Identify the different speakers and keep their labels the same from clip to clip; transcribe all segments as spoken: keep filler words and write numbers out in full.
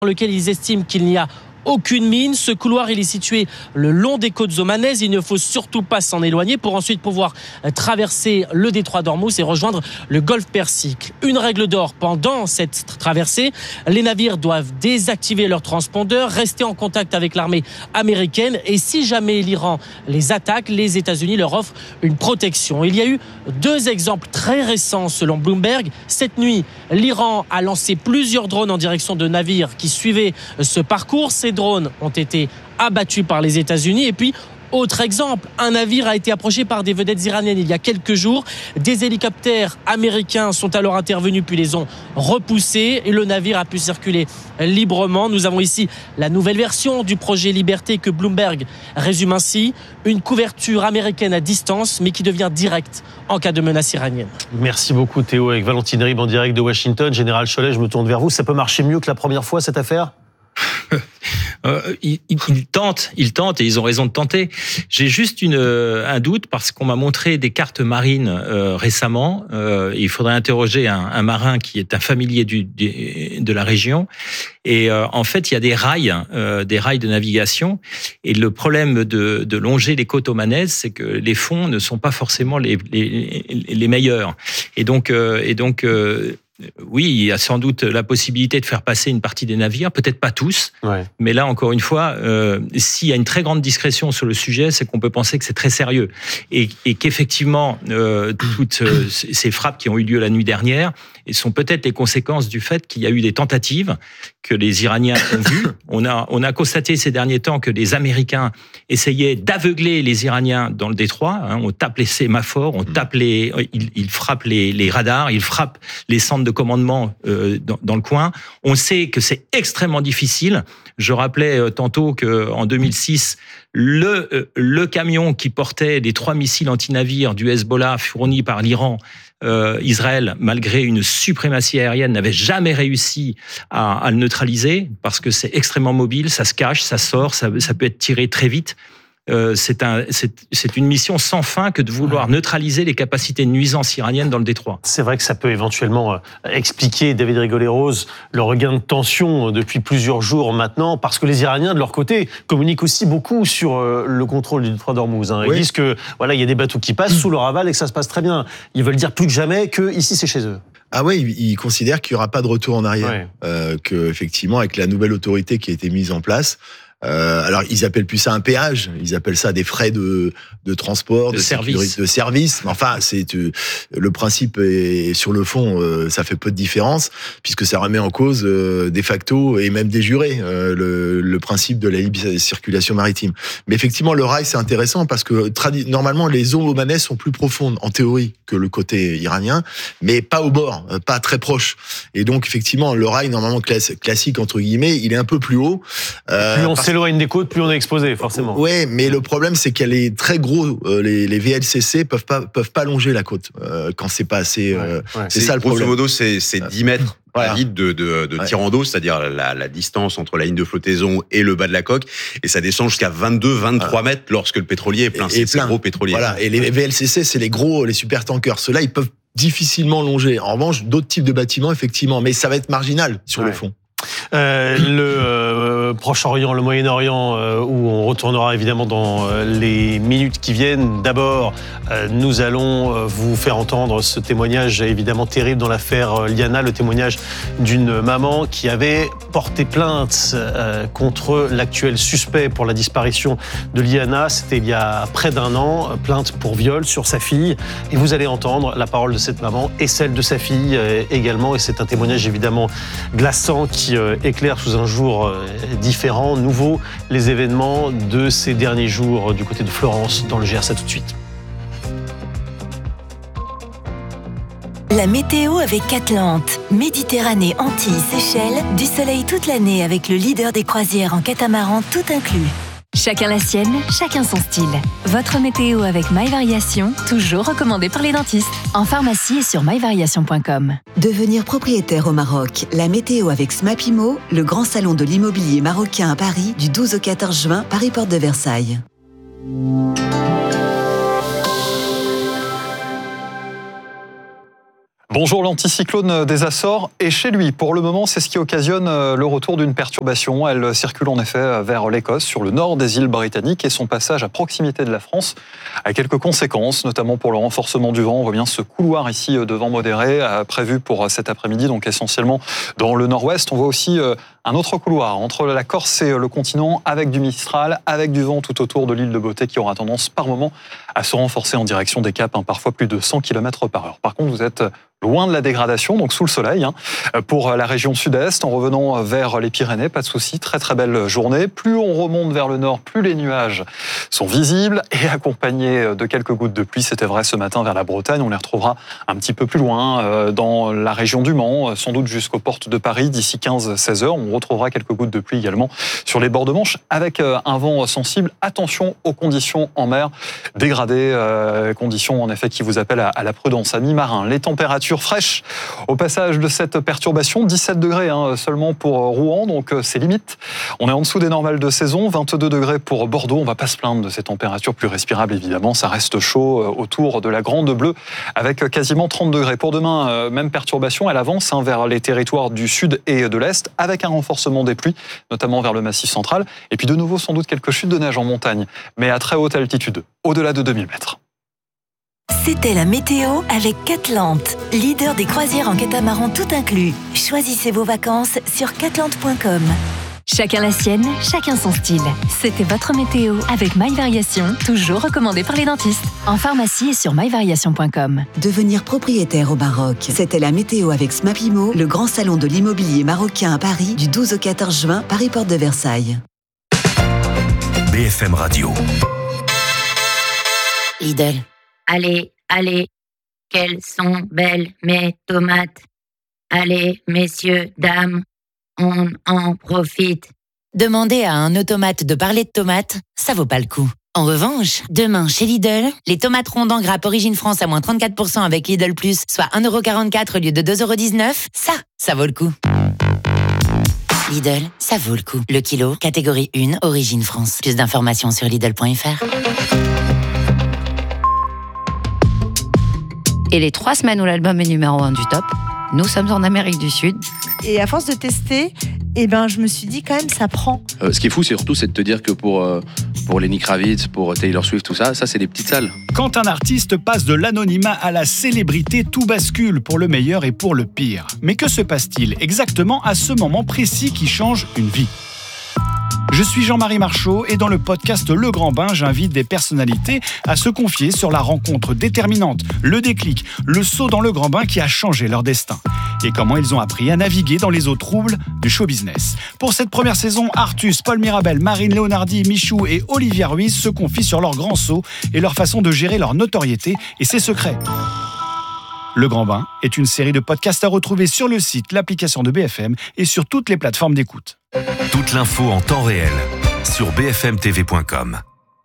Speaker 1: dans lequel ils estiment qu'il n'y a aucune mine. Ce couloir, il est situé le long des côtes omanaises. Il ne faut surtout pas s'en éloigner pour ensuite pouvoir traverser le détroit d'Ormuz et rejoindre le golfe Persique. Une règle d'or pendant cette traversée, les navires doivent désactiver leurs transpondeurs, rester en contact avec l'armée américaine et si jamais l'Iran les attaque, les États-Unis leur offrent une protection. Il y a eu deux exemples très récents selon Bloomberg. Cette nuit, l'Iran a lancé plusieurs drones en direction de navires qui suivaient ce parcours. Ces drones ont été abattus par les États-Unis. Et puis, autre exemple, un navire a été approché par des vedettes iraniennes il y a quelques jours. Des hélicoptères américains sont alors intervenus puis les ont repoussés et le navire a pu circuler librement. Nous avons ici la nouvelle version du projet Liberté que Bloomberg résume ainsi. Une couverture américaine à distance mais qui devient directe en cas de menace iranienne.
Speaker 2: Merci beaucoup Théo, avec Valentine Ribes en direct de Washington. Général Chollet, je me tourne vers vous. Ça peut marcher mieux que la première fois cette affaire ?
Speaker 3: Euh, ils, ils tentent, ils tentent et ils ont raison de tenter. J'ai juste une, un doute parce qu'on m'a montré des cartes marines euh, récemment. Euh, il faudrait interroger un, un marin qui est un familier du, du, de la région. Et euh, en fait, il y a des rails, euh, des rails de navigation. Et le problème de, de longer les côtes omanaises, c'est que les fonds ne sont pas forcément les, les, les meilleurs. Et donc, euh, et donc. Euh, Oui, il y a sans doute la possibilité de faire passer une partie des navires, peut-être pas tous, ouais. Mais là, encore une fois, euh, s'il y a une très grande discrétion sur le sujet, c'est qu'on peut penser que c'est très sérieux et, et qu'effectivement, euh, toutes euh, ces frappes qui ont eu lieu la nuit dernière sont peut-être les conséquences du fait qu'il y a eu des tentatives que les Iraniens ont vues. On a, on a constaté ces derniers temps que les Américains essayaient d'aveugler les Iraniens dans le détroit. Hein, on tape les sémaphores, on tape les, ils, ils frappent les, les radars, ils frappent les centres de commandement euh, dans, dans le coin. On sait que c'est extrêmement difficile. Je rappelais euh, tantôt qu'en deux mille six, le, euh, le camion qui portait les trois missiles anti-navires du Hezbollah fournis par l'Iran, Euh, Israël, malgré une suprématie aérienne, n'avait jamais réussi à, à le neutraliser parce que c'est extrêmement mobile, ça se cache, ça sort, ça, ça peut être tiré très vite. Euh, c'est, un, c'est, c'est une mission sans fin que de vouloir ouais. neutraliser les capacités de nuisance iraniennes dans le détroit.
Speaker 2: C'est vrai que ça peut éventuellement expliquer, David Rigoleros, le regain de tension depuis plusieurs jours maintenant, parce que les Iraniens, de leur côté, communiquent aussi beaucoup sur le contrôle du détroit d'Ormuz. Hein. Ils oui. disent que voilà, il y a des bateaux qui passent sous leur aval et que ça se passe très bien. Ils veulent dire plus que jamais que ici c'est chez eux.
Speaker 4: Ah ouais, ils considèrent qu'il n'y aura pas de retour en arrière. Ouais. Euh, que effectivement, avec la nouvelle autorité qui a été mise en place, Euh, alors ils appellent plus ça un péage, ils appellent ça des frais de de transport,
Speaker 3: de,
Speaker 4: de
Speaker 3: service,
Speaker 4: de service. Enfin, c'est euh, le principe est sur le fond, euh, ça fait peu de différence puisque ça remet en cause euh, de facto et même de jure euh, le le principe de la libre circulation maritime. Mais effectivement, le rail c'est intéressant parce que tradi- normalement les eaux omanaises sont plus profondes en théorie que le côté iranien, mais pas au bord, pas très proche. Et donc effectivement, le rail normalement class- classique entre guillemets, il est un peu plus haut.
Speaker 2: Euh, plus on s'éloigne des côtes, plus on est exposé, forcément.
Speaker 4: Ouais, mais le problème, c'est qu'il y a les très gros, euh, les, les V L C C peuvent pas, peuvent pas longer la côte euh, quand c'est pas assez. Euh, ouais, ouais.
Speaker 5: C'est,
Speaker 4: c'est ça le problème.
Speaker 5: Grosso modo, c'est, c'est dix mètres voilà. vide de, de, de tir en dos, c'est-à-dire la, la distance entre la ligne de flottaison et le bas de la coque, et ça descend jusqu'à vingt-deux, vingt-trois voilà. mètres lorsque le pétrolier est plein. Et, c'est, et plein. C'est gros pétrolier.
Speaker 4: Voilà. Et les V L C C, c'est les gros, les super tankers. Ceux-là, ils peuvent difficilement longer. En revanche, d'autres types de bâtiments, effectivement, mais ça va être marginal sur ouais. le fond.
Speaker 2: Euh, le euh, Proche-Orient, le Moyen-Orient, euh, où on retournera évidemment dans euh, les minutes qui viennent. D'abord, euh, nous allons euh, vous faire entendre ce témoignage évidemment terrible dans l'affaire euh, Liana, le témoignage d'une maman qui avait porté plainte euh, contre l'actuel suspect pour la disparition de Liana. C'était il y a près d'un an, plainte pour viol sur sa fille. Et vous allez entendre la parole de cette maman et celle de sa fille euh, également. Et c'est un témoignage évidemment glaçant qui euh, éclaire sous un jour euh, différent, nouveau, les événements de ces derniers jours du côté de Florence, dans le Gers. À tout de suite.
Speaker 6: La météo avec Atlante. Méditerranée, Antilles, Seychelles, du soleil toute l'année avec le leader des croisières en catamaran tout inclus. Chacun la sienne, chacun son style. Votre météo avec My Variation, toujours recommandé par les dentistes. En pharmacie et sur my variation point com.
Speaker 7: Devenir propriétaire au Maroc. La météo avec Smapimo, le grand salon de l'immobilier marocain à Paris, du douze au quatorze juin, Paris Porte de Versailles.
Speaker 8: Bonjour, l'anticyclone des Açores est chez lui. Pour le moment, c'est ce qui occasionne le retour d'une perturbation. Elle circule en effet vers l'Écosse, sur le nord des îles britanniques, et son passage à proximité de la France a quelques conséquences, notamment pour le renforcement du vent. On voit bien ce couloir ici de vent modéré prévu pour cet après-midi, donc essentiellement dans le nord-ouest. On voit aussi un autre couloir entre la Corse et le continent, avec du Mistral, avec du vent tout autour de l'île de Beauté qui aura tendance par moment à se renforcer en direction des caps, hein, parfois plus de cent kilomètres par heure. Par contre, vous êtes loin de la dégradation, donc sous le soleil, hein, pour la région sud-est, en revenant vers les Pyrénées, pas de souci, très très belle journée. Plus on remonte vers le nord, plus les nuages sont visibles et accompagnés de quelques gouttes de pluie. C'était vrai ce matin vers la Bretagne, on les retrouvera un petit peu plus loin, dans la région du Mans, sans doute jusqu'aux portes de Paris, d'ici quinze à seize heures. On retrouvera quelques gouttes de pluie également sur les bords de Manche, avec un vent sensible. Attention aux conditions en mer dégradées, conditions en effet qui vous appellent à la prudence. Amis marins, les températures fraîche au passage de cette perturbation, dix-sept degrés hein, seulement pour Rouen, donc c'est limite. On est en dessous des normales de saison, vingt-deux degrés pour Bordeaux. On ne va pas se plaindre de ces températures plus respirables évidemment, ça reste chaud autour de la Grande Bleue avec quasiment trente degrés. Pour demain, même perturbation, elle avance hein, vers les territoires du sud et de l'est avec un renforcement des pluies, notamment vers le Massif central. Et puis de nouveau sans doute quelques chutes de neige en montagne, mais à très haute altitude, au-delà de deux mille mètres.
Speaker 6: C'était la météo avec Catlante, leader des croisières en catamaran tout inclus. Choisissez vos vacances sur catlante point com. Chacun la sienne, chacun son style. C'était votre météo avec My Variation, toujours recommandé par les dentistes. En pharmacie et sur my variation point com.
Speaker 7: Devenir propriétaire au Maroc. C'était la météo avec Smapimo, le grand salon de l'immobilier marocain à Paris, du douze au quatorze juin, Paris Porte de Versailles.
Speaker 9: B F M Radio.
Speaker 10: Lidl. Allez, allez, quelles sont belles mes tomates. Allez, messieurs, dames, on en profite. Demandez à un automate de parler de tomates, ça vaut pas le coup. En revanche, demain chez Lidl, les tomates rondes en grappe Origine France à moins trente-quatre pour cent avec Lidl Plus, soit un euro quarante-quatre au lieu de deux euros dix-neuf, ça, ça vaut le coup. Lidl, ça vaut le coup. Le kilo, catégorie un, Origine France. Plus d'informations sur Lidl point F R.
Speaker 11: Et les trois semaines où l'album est numéro un du top, nous sommes en Amérique du Sud.
Speaker 12: Et à force de tester, eh ben, je me suis dit quand même, ça prend.
Speaker 13: Euh, ce qui est fou, c'est surtout c'est de te dire que pour, euh, pour Lenny Kravitz, pour Taylor Swift, tout ça, ça c'est des petites salles.
Speaker 14: Quand un artiste passe de l'anonymat à la célébrité, tout bascule pour le meilleur et pour le pire. Mais que se passe-t-il exactement à ce moment précis qui change une vie ? Je suis Jean-Marie Marchaud et dans le podcast Le Grand Bain, j'invite des personnalités à se confier sur la rencontre déterminante, le déclic, le saut dans le grand bain qui a changé leur destin et comment ils ont appris à naviguer dans les eaux troubles du show business. Pour cette première saison, Artus, Paul Mirabel, Marine Leonardi, Michou et Olivia Ruiz se confient sur leur grand saut et leur façon de gérer leur notoriété et ses secrets. Le Grand Bain est une série de podcasts à retrouver sur le site, l'application de B F M et sur toutes les plateformes d'écoute.
Speaker 9: Toute l'info en temps réel sur b f m t v point com.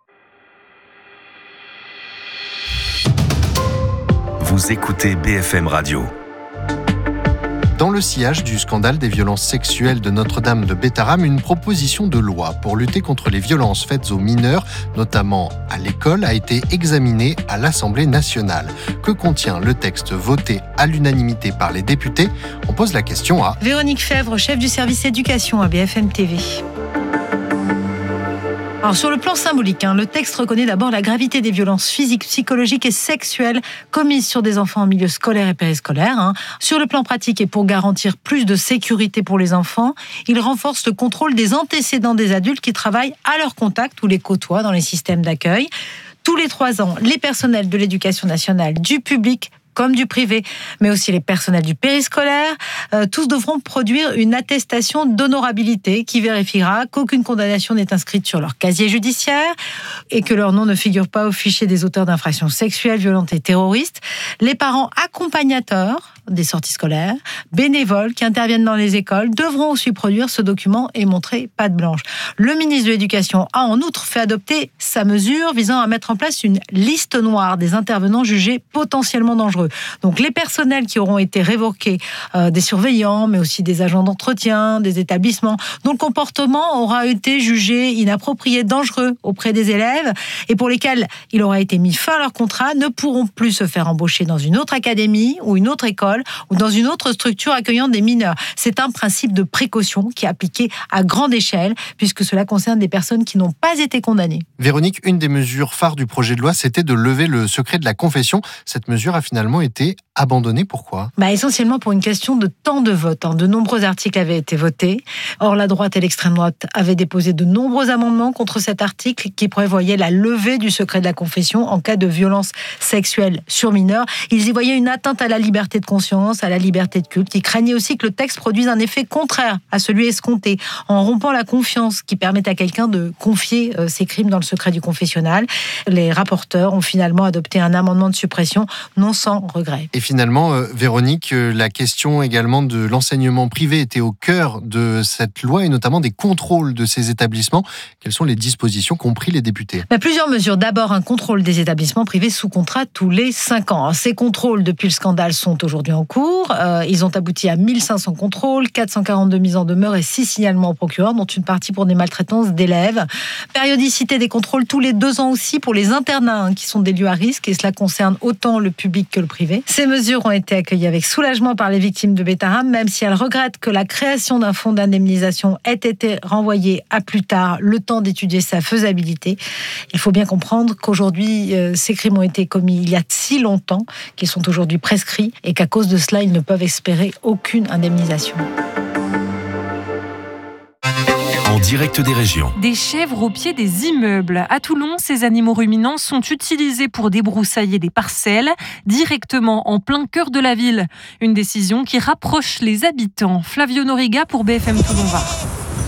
Speaker 9: Vous écoutez B F M Radio.
Speaker 15: Dans le sillage du scandale des violences sexuelles de Notre-Dame de Bétarame, une proposition de loi pour lutter contre les violences faites aux mineurs, notamment à l'école, a été examinée à l'Assemblée nationale. Que contient le texte voté à l'unanimité par les députés ? On pose la question à
Speaker 16: Véronique Fèvre, chef du service éducation à B F M T V. Alors, sur le plan symbolique, hein, le texte reconnaît d'abord la gravité des violences physiques, psychologiques et sexuelles commises sur des enfants en milieu scolaire et périscolaire. Hein. Sur le plan pratique et pour garantir plus de sécurité pour les enfants, il renforce le contrôle des antécédents des adultes qui travaillent à leur contact ou les côtoient dans les systèmes d'accueil. Tous les trois ans, les personnels de l'éducation nationale, du public comme du privé, mais aussi les personnels du périscolaire, euh, tous devront produire une attestation d'honorabilité qui vérifiera qu'aucune condamnation n'est inscrite sur leur casier judiciaire et que leur nom ne figure pas au fichier des auteurs d'infractions sexuelles, violentes et terroristes. Les parents accompagnateurs des sorties scolaires, bénévoles qui interviennent dans les écoles, devront aussi produire ce document et montrer patte blanche. Le ministre de l'Éducation a en outre fait adopter sa mesure visant à mettre en place une liste noire des intervenants jugés potentiellement dangereux. Donc les personnels qui auront été révoqués, euh, des surveillants, mais aussi des agents d'entretien, des établissements, dont le comportement aura été jugé inapproprié, dangereux auprès des élèves, et pour lesquels il aura été mis fin à leur contrat, ne pourront plus se faire embaucher dans une autre académie ou une autre école, l'école ou dans une autre structure accueillant des mineurs. C'est un principe de précaution qui est appliqué à grande échelle puisque cela concerne des personnes qui n'ont pas été condamnées.
Speaker 15: Véronique, une des mesures phares du projet de loi, c'était de lever le secret de la confession. Cette mesure a finalement été abandonnée. Pourquoi ?
Speaker 16: Bah, essentiellement pour une question de temps de vote. De nombreux articles avaient été votés. Or, la droite et l'extrême droite avaient déposé de nombreux amendements contre cet article qui prévoyait la levée du secret de la confession en cas de violence sexuelle sur mineurs. Ils y voyaient une atteinte à la liberté de conscience, à la liberté de culte. Ils craignaient aussi que le texte produise un effet contraire à celui escompté, en rompant la confiance qui permet à quelqu'un de confier ses crimes dans le secret du confessionnal. Les rapporteurs ont finalement adopté un amendement de suppression, non sans regret.
Speaker 15: Et finalement, euh, Véronique, euh, la question également de l'enseignement privé était au cœur de cette loi et notamment des contrôles de ces établissements. Quelles sont les dispositions qu'ont pris les députés ?
Speaker 16: Bah, plusieurs mesures. D'abord, un contrôle des établissements privés sous contrat tous les cinq ans. Ces contrôles, depuis le scandale, sont aujourd'hui en cours. Euh, ils ont abouti à mille cinq cents contrôles, quatre cent quarante-deux mises en demeure et six signalements au procureur, dont une partie pour des maltraitances d'élèves. Périodicité des contrôles tous les deux ans aussi pour les internats, hein, qui sont des lieux à risque, et cela concerne autant le public que le privé. Ces mesures ont été accueillies avec soulagement par les victimes de Betterham, même si elles regrettent que la création d'un fonds d'indemnisation ait été renvoyée à plus tard, le temps d'étudier sa faisabilité. Il faut bien comprendre qu'aujourd'hui, euh, ces crimes ont été commis il y a si longtemps qu'ils sont aujourd'hui prescrits et qu'à cause de cela, ils ne peuvent espérer aucune indemnisation.
Speaker 9: En direct des régions.
Speaker 17: Des chèvres au pied des immeubles. À Toulon, ces animaux ruminants sont utilisés pour débroussailler des parcelles directement en plein cœur de la ville. Une décision qui rapproche les habitants. Flavio Noriga pour B F M Toulon-Var.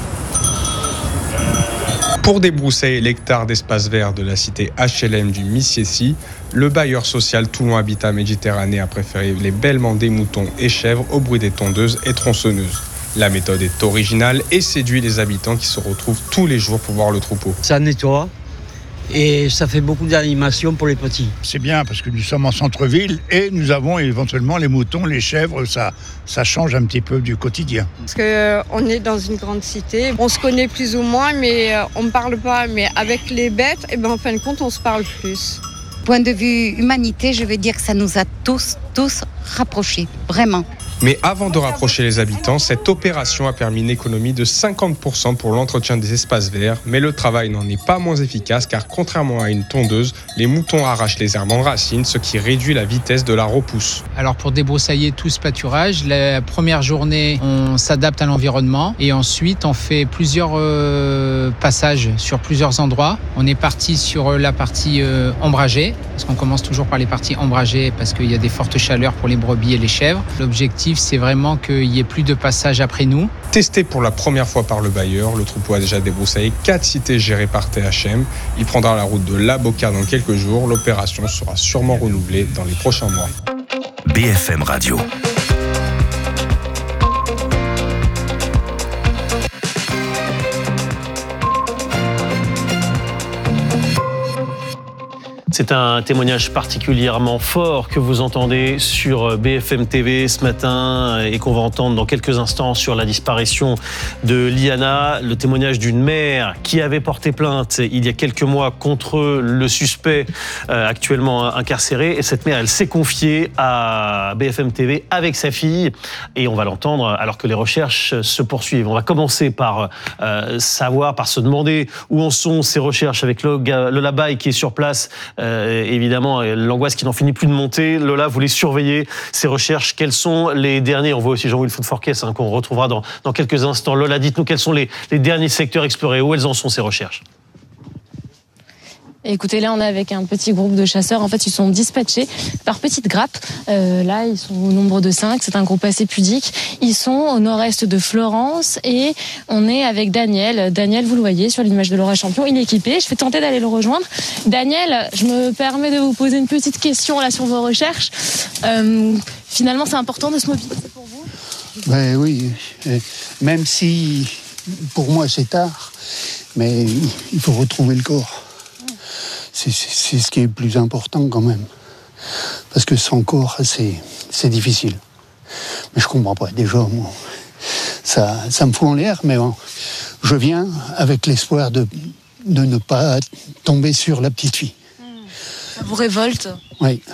Speaker 18: Pour débroussailler l'hectare d'espace vert de la cité H L M du Missiessy, le bailleur social Toulon Habitat Méditerranée a préféré l'ébellement des moutons et chèvres au bruit des tondeuses et tronçonneuses. La méthode est originale et séduit les habitants qui se retrouvent tous les jours pour voir le troupeau.
Speaker 19: Ça nettoie et ça fait beaucoup d'animation pour les petits.
Speaker 20: C'est bien parce que nous sommes en centre-ville et nous avons éventuellement les moutons, les chèvres, ça, ça change un petit peu du quotidien.
Speaker 21: Parce qu'on euh, est dans une grande cité, on se connaît plus ou moins mais euh, on ne parle pas. Mais avec les bêtes, eh ben, en fin de compte, on se parle plus.
Speaker 22: Point de vue humanité, je veux dire que ça nous a tous, tous rapprochés, vraiment.
Speaker 18: Mais avant de rapprocher les habitants, cette opération a permis une économie de cinquante pour cent pour l'entretien des espaces verts. Mais le travail n'en est pas moins efficace car contrairement à une tondeuse, les moutons arrachent les herbes en racines, ce qui réduit la vitesse de la repousse.
Speaker 23: Alors pour débroussailler tout ce pâturage, la première journée, on s'adapte à l'environnement et ensuite on fait plusieurs euh, passages sur plusieurs endroits. On est parti sur la partie euh, ombragée, parce qu'on commence toujours par les parties ombragées parce qu'il y a des fortes chaleurs pour les brebis et les chèvres. L'objectif, c'est vraiment qu'il n'y ait plus de passage après nous.
Speaker 18: Testé pour la première fois par le bailleur, le troupeau a déjà débroussaillé quatre cités gérées par T H M. Il prendra la route de La Boca dans quelques jours. L'opération sera sûrement renouvelée dans les prochains mois.
Speaker 9: B F M Radio.
Speaker 2: C'est un témoignage particulièrement fort que vous entendez sur B F M T V ce matin et qu'on va entendre dans quelques instants sur la disparition de Liana. Le témoignage d'une mère qui avait porté plainte il y a quelques mois contre le suspect euh, actuellement incarcéré. Et cette mère, elle s'est confiée à B F M T V avec sa fille et on va l'entendre alors que les recherches se poursuivent. On va commencer par euh, savoir, par se demander où en sont ces recherches avec Lola Baye qui est sur place. Euh, évidemment, l'angoisse qui n'en finit plus de monter. Lola, vous les surveillez, ces recherches. Quels sont les derniers? On voit aussi Jean-Wilfried Forquès, hein, qu'on retrouvera dans, dans quelques instants. Lola, dites-nous quels sont les, les derniers secteurs explorés. Où elles en sont, ces recherches?
Speaker 24: Écoutez, là, on est avec un petit groupe de chasseurs. En fait, ils sont dispatchés par petites grappes. Euh, là, ils sont au nombre de cinq. C'est un groupe assez pudique. Ils sont au nord-est de Florence et on est avec Daniel. Daniel, vous le voyez sur l'image de Laura Champion, il est équipé. Je vais tenter d'aller le rejoindre. Daniel, je me permets de vous poser une petite question là sur vos recherches. Euh, finalement, c'est important de se mobiliser pour vous?
Speaker 25: Ben oui, même si pour moi c'est tard, mais il faut retrouver le corps. C'est, c'est, c'est ce qui est le plus important quand même. Parce que sans corps, c'est, c'est difficile. Mais je comprends pas. Déjà, moi, ça, ça me fout en l'air, mais bon, je viens avec l'espoir de, de ne pas tomber sur la petite fille.
Speaker 24: Ça vous révolte?
Speaker 25: Oui.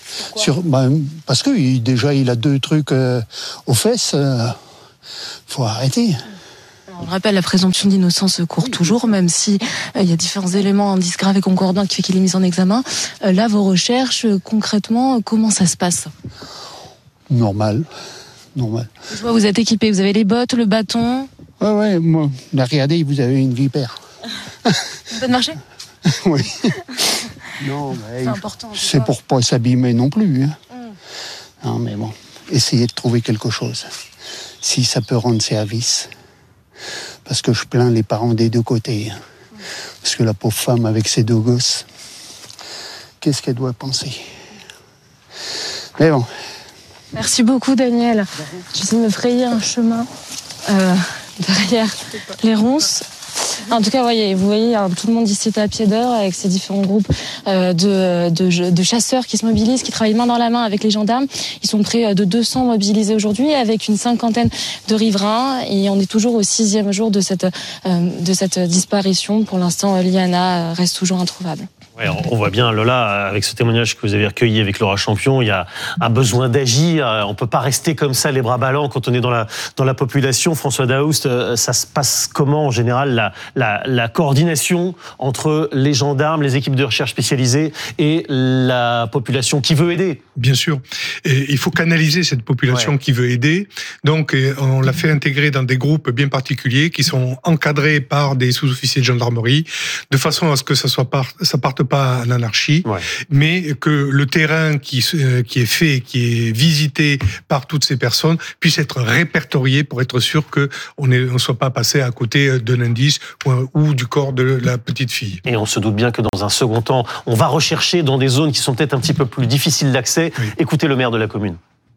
Speaker 25: Sur, ben, parce que il, déjà, il a deux trucs euh, aux fesses. Euh, faut arrêter.
Speaker 24: On rappelle, la présomption d'innocence court toujours, même si il euh, y a différents éléments, indices graves et concordants qui fait qu'il est mis en examen. Euh, là, vos recherches, euh, concrètement, comment ça se passe ?
Speaker 25: Normal. Normal.
Speaker 24: Je vois, vous êtes équipé, vous avez les bottes, le bâton.
Speaker 25: Ouais, ouais, moi, là, regardez, vous avez une vipère.
Speaker 24: Vous pouvez marcher ?
Speaker 25: Oui. Non, mais
Speaker 24: c'est important.
Speaker 25: C'est pour pas s'abîmer non plus. Hein. Mm. Non, mais bon, essayez de trouver quelque chose. Si ça peut rendre service. Parce que je plains les parents des deux côtés. Hein. Mm. Parce que la pauvre femme avec ses deux gosses, qu'est-ce qu'elle doit penser ? Mais bon.
Speaker 24: Merci beaucoup, Daniel. J'essaie de me frayer un chemin euh, derrière les ronces. En tout cas, voyez, vous voyez, hein, tout le monde ici est à pied d'heure avec ces différents groupes euh, de, de, de chasseurs qui se mobilisent, qui travaillent main dans la main avec les gendarmes. Ils sont près de deux cents mobilisés aujourd'hui avec une cinquantaine de riverains et on est toujours au sixième jour de cette, euh, de cette disparition. Pour l'instant, Liana reste toujours introuvable.
Speaker 2: Ouais, on voit bien, Lola, avec ce témoignage que vous avez recueilli avec Laura Champion, il y a un besoin d'agir. On ne peut pas rester comme ça, les bras ballants, quand on est dans la, dans la population. François Daoust, ça se passe comment, en général, la, la, la coordination entre les gendarmes, les équipes de recherche spécialisées et la population qui veut aider ?
Speaker 1: Bien sûr. Et il faut canaliser cette population ouais. qui veut aider. Donc, on l'a fait intégrer dans des groupes bien particuliers qui sont encadrés par des sous-officiers de gendarmerie, de façon à ce que ça soit par, ça parte pas en anarchie, ouais. mais que le terrain qui, euh, qui est fait, qui est visité par toutes ces personnes, puisse être répertorié pour être sûr qu'on ne soit pas passé à côté d'un indice ou, ou du corps de la petite fille.
Speaker 2: Et on se doute bien que dans un second temps, on va rechercher dans des zones qui sont peut-être un petit peu plus difficiles d'accès. Oui. Écoutez le maire de la commune.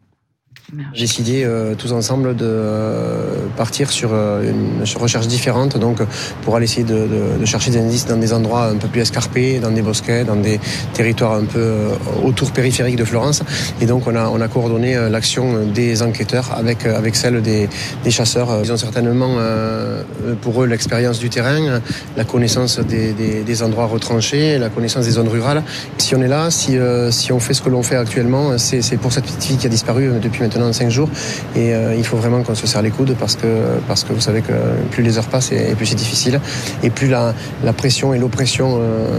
Speaker 3: Décidé euh, tous ensemble de euh, partir sur euh, une recherche différente, donc pour aller essayer de, de, de chercher des indices dans des endroits un peu plus escarpés, dans des bosquets, dans des territoires un peu euh, autour périphériques de Florence. Et donc on a, on a coordonné euh, l'action des enquêteurs avec, euh, avec celle des, des chasseurs. Ils ont certainement euh, pour eux l'expérience du terrain, la connaissance des, des, des endroits retranchés, la connaissance des zones rurales. Si on est là, si, euh, si on fait ce que l'on fait actuellement, c'est, c'est pour cette petite fille qui a disparu depuis maintenant cinq jours et euh, il faut vraiment qu'on se serre les coudes parce que, parce que vous savez que plus les heures passent et, et plus c'est difficile et plus la, la pression et l'oppression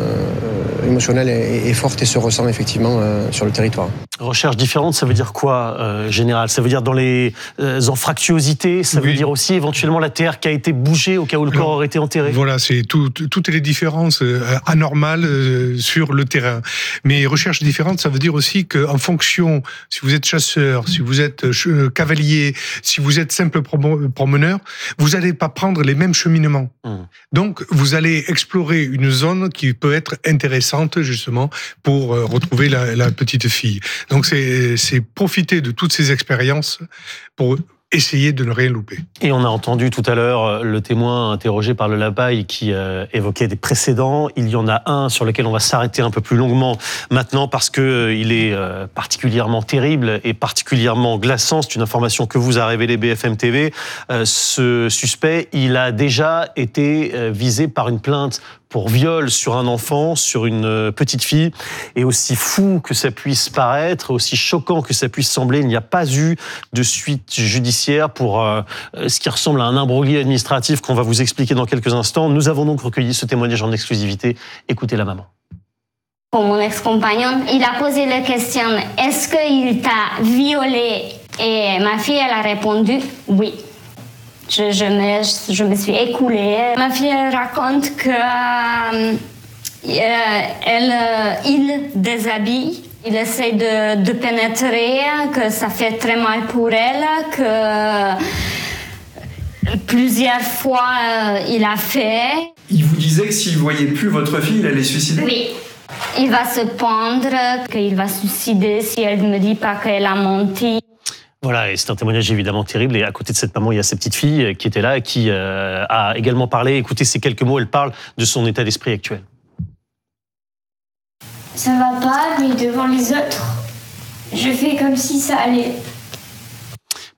Speaker 3: euh, émotionnelle est, est forte et se ressent effectivement euh, sur le territoire.
Speaker 2: Recherche différente, ça veut dire quoi, euh, général ? Ça veut dire dans les euh, anfractuosités, ça oui. veut dire aussi éventuellement la terre qui a été bougée au cas où le corps aurait été enterré ?
Speaker 1: Voilà, c'est tout, toutes les différences euh, anormales euh, sur le terrain. Mais recherche différente, ça veut dire aussi qu'en fonction, si vous êtes chasseur, si vous êtes cavalier, si vous êtes simple promeneur, vous n'allez pas prendre les mêmes cheminements. Mmh. Donc, vous allez explorer une zone qui peut être intéressante, justement, pour retrouver la, la petite fille. Donc, c'est, c'est profiter de toutes ces expériences pour essayer de ne rien louper.
Speaker 2: Et on a entendu tout à l'heure le témoin interrogé par le Lapaille qui euh, évoquait des précédents. Il y en a un sur lequel on va s'arrêter un peu plus longuement maintenant parce que euh, il est euh, particulièrement terrible et particulièrement glaçant. C'est une information que vous a révélée B F M T V. Euh, ce suspect, il a déjà été euh, visé par une plainte pour viol sur un enfant, sur une petite fille. Et aussi fou que ça puisse paraître, aussi choquant que ça puisse sembler, il n'y a pas eu de suite judiciaire pour euh, ce qui ressemble à un imbroglio administratif qu'on va vous expliquer dans quelques instants. Nous avons donc recueilli ce témoignage en exclusivité. Écoutez la maman.
Speaker 4: Pour mon ex-compagnon, il a posé la question « Est-ce qu'il t'a violée ?» Et ma fille, elle a répondu « Oui ». Je, je, me, je me suis écoulée. Ma fille raconte que euh, elle, euh, il déshabille, il essaie de, de pénétrer, que ça fait très mal pour elle, que plusieurs fois euh, il a fait.
Speaker 5: Il vous disait que s'il ne voyait plus votre fille, il allait suicider ?
Speaker 4: Oui. Il va se pendre, qu'il va suicider si elle ne me dit pas qu'elle a menti.
Speaker 2: Voilà, et c'est un témoignage évidemment terrible. Et à côté de cette maman, il y a cette petite fille qui était là et qui euh, a également parlé. Écoutez ces quelques mots, elle parle de son état d'esprit actuel.
Speaker 4: Ça va pas, mais devant les autres, je fais comme si ça allait.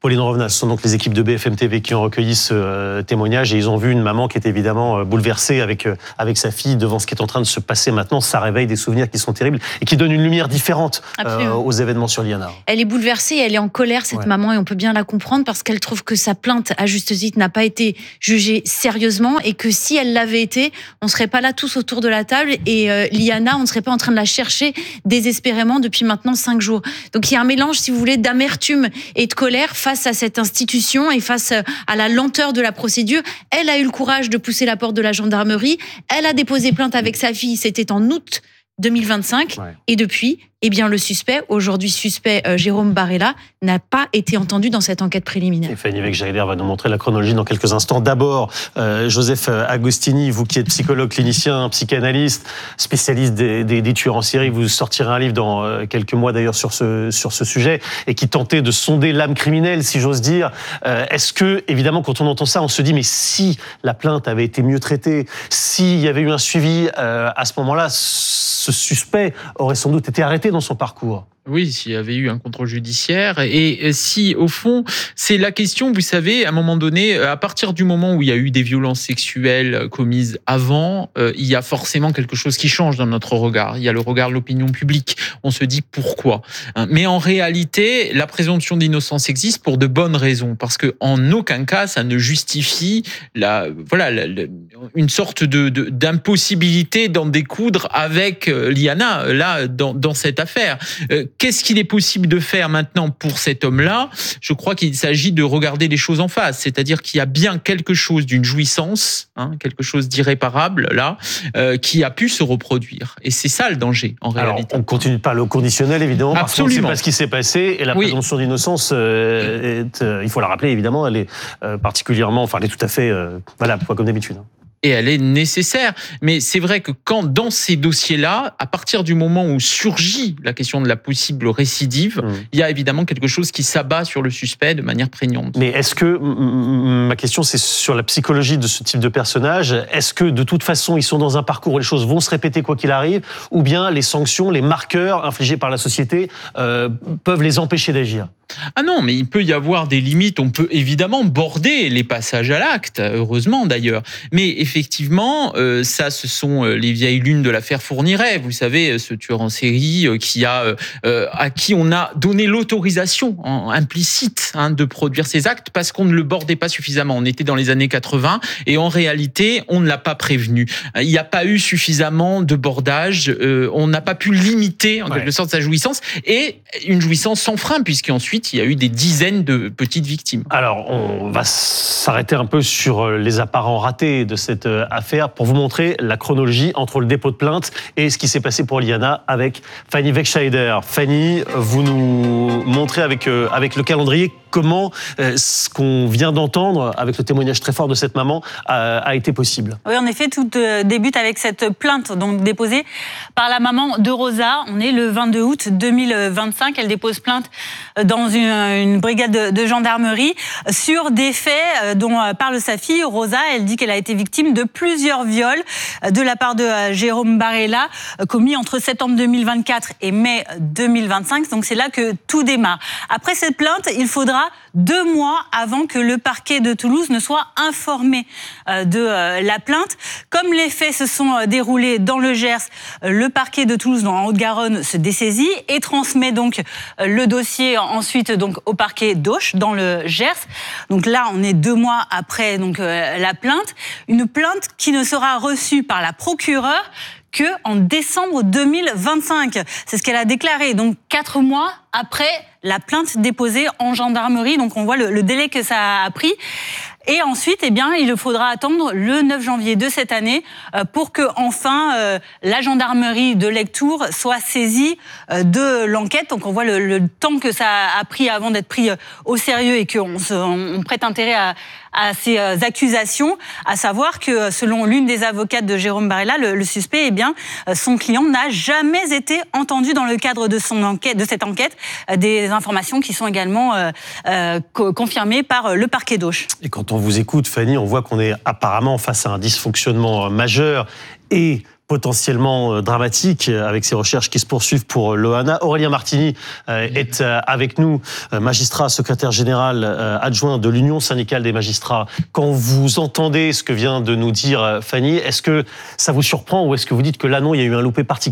Speaker 2: Pauline Revenat, ce sont donc les équipes de B F M T V qui ont recueilli ce euh, témoignage et ils ont vu une maman qui est évidemment euh, bouleversée avec, euh, avec sa fille devant ce qui est en train de se passer maintenant. Ça réveille des souvenirs qui sont terribles et qui donnent une lumière différente euh, aux événements sur Liana.
Speaker 6: Elle est bouleversée, elle est en colère, cette ouais. maman, et on peut bien la comprendre parce qu'elle trouve que sa plainte, à juste titre, n'a pas été jugée sérieusement et que si elle l'avait été, on ne serait pas là tous autour de la table et euh, Liana, on ne serait pas en train de la chercher désespérément depuis maintenant cinq jours. Donc il y a un mélange, si vous voulez, d'amertume et de colère face à cette institution et face à la lenteur de la procédure. Elle a eu le courage de pousser la porte de la gendarmerie. Elle a déposé plainte avec sa fille. C'était en août deux mille vingt-cinq. Ouais. Et depuis, eh bien, le suspect, aujourd'hui suspect euh, Jérôme Barella, n'a pas été entendu dans cette enquête préliminaire.
Speaker 2: Et Fanny Weck-Jaider va nous montrer la chronologie dans quelques instants. D'abord, euh, Joseph Agostini, vous qui êtes psychologue clinicien, psychanalyste, spécialiste des, des, des tueurs en série, vous sortirez un livre dans euh, quelques mois d'ailleurs sur ce, sur ce sujet et qui tentait de sonder l'âme criminelle, si j'ose dire. Euh, est-ce que, évidemment, quand on entend ça, on se dit, mais si la plainte avait été mieux traitée, s'il y avait eu un suivi euh, à ce moment-là, ce suspect aurait sans doute été arrêté dans son parcours.
Speaker 7: Oui, s'il y avait eu un contrôle judiciaire. Et si, au fond, c'est la question, vous savez, à un moment donné, à partir du moment où il y a eu des violences sexuelles commises avant, euh, il y a forcément quelque chose qui change dans notre regard. Il y a le regard de l'opinion publique. On se dit pourquoi. Mais en réalité, la présomption d'innocence existe pour de bonnes raisons. Parce que en aucun cas, ça ne justifie la, voilà, la, la, une sorte de, de, d'impossibilité d'en découdre avec Liana, là, dans, dans cette affaire. Euh, Qu'est-ce qu'il est possible de faire maintenant pour cet homme-là ? Je crois qu'il s'agit de regarder les choses en face, c'est-à-dire qu'il y a bien quelque chose d'une jouissance, hein, quelque chose d'irréparable là, euh, qui a pu se reproduire. Et c'est ça le danger en
Speaker 2: Alors,
Speaker 7: réalité.
Speaker 2: On continue pas le conditionnel évidemment, parce qu'on ne sait pas ce qui s'est passé et la
Speaker 7: oui.
Speaker 2: présomption d'innocence, euh, est, euh, il faut la rappeler évidemment, elle est euh, particulièrement, enfin elle est tout à fait euh, valable, quoi, comme d'habitude.
Speaker 7: Et elle est nécessaire. Mais c'est vrai que quand, dans ces dossiers-là, à partir du moment où surgit la question de la possible récidive, mmh. il y a évidemment quelque chose qui s'abat sur le suspect de manière prégnante.
Speaker 2: Mais est-ce que, ma question c'est sur la psychologie de ce type de personnage, est-ce que de toute façon ils sont dans un parcours où les choses vont se répéter quoi qu'il arrive, ou bien les sanctions, les marqueurs infligés par la société euh, peuvent les empêcher d'agir ?
Speaker 7: Ah non, mais il peut y avoir des limites. On peut évidemment border les passages à l'acte, heureusement d'ailleurs. Mais effectivement, euh, ça, ce sont les vieilles lunes de l'affaire Fourniret. Vous savez, ce tueur en série qui a, euh, à qui on a donné l'autorisation en, implicite hein, de produire ces actes parce qu'on ne le bordait pas suffisamment. On était dans les années quatre-vingts et en réalité, on ne l'a pas prévenu. Il n'y a pas eu suffisamment de bordage. Euh, on n'a pas pu limiter en ouais. quelque sorte sa jouissance et une jouissance sans frein puisqu'ensuite il y a eu des dizaines de petites victimes.
Speaker 2: Alors, on va s'arrêter un peu sur les apparents ratés de cette affaire pour vous montrer la chronologie entre le dépôt de plainte et ce qui s'est passé pour Liana avec Fanny Weck-Jaider. Fanny, vous nous montrez avec, avec le calendrier comment ce qu'on vient d'entendre avec le témoignage très fort de cette maman a, a été possible.
Speaker 8: Oui, en effet, tout débute avec cette plainte donc déposée par la maman de Rosa. On est le vingt-deux août deux mille vingt-cinq. Elle dépose plainte dans une, une brigade de, de gendarmerie sur des faits dont parle sa fille Rosa. Elle dit qu'elle a été victime de plusieurs viols de la part de Jérôme Barella commis entre septembre deux mille vingt-quatre et mai deux mille vingt-cinq. Donc c'est là que tout démarre. Après cette plainte, il faudra deux mois avant que le parquet de Toulouse ne soit informé de la plainte. Comme les faits se sont déroulés dans le Gers, le parquet de Toulouse, en Haute-Garonne, se dessaisit et transmet donc le dossier ensuite donc au parquet d'Auch, dans le Gers. Donc là, on est deux mois après donc la plainte. Une plainte qui ne sera reçue par la procureure que en décembre deux mille vingt-cinq. C'est ce qu'elle a déclaré. Donc quatre mois après la plainte déposée en gendarmerie. Donc on voit le, le délai que ça a pris. Et ensuite, eh bien, il faudra attendre le neuf janvier de cette année pour que, enfin, euh, la gendarmerie de Lectoure soit saisie de l'enquête. Donc, on voit le, le temps que ça a pris avant d'être pris au sérieux et qu'on se, on prête intérêt à, à ces accusations, à savoir que, selon l'une des avocates de Jérôme Barella, le, le suspect, eh bien, son client n'a jamais été entendu dans le cadre de son enquête, de cette enquête. Des informations qui sont également euh, euh, confirmées par le parquet d'Auch.
Speaker 2: Et quand on vous écoute, Fanny, on voit qu'on est apparemment face à un dysfonctionnement majeur et potentiellement dramatique avec ces recherches qui se poursuivent pour Loana. Aurélien Martini est avec nous, magistrat, secrétaire général adjoint de l'Union syndicale des magistrats. Quand vous entendez ce que vient de nous dire Fanny, est-ce que ça vous surprend ou est-ce que vous dites que là non, il y a eu un loupé particulier ?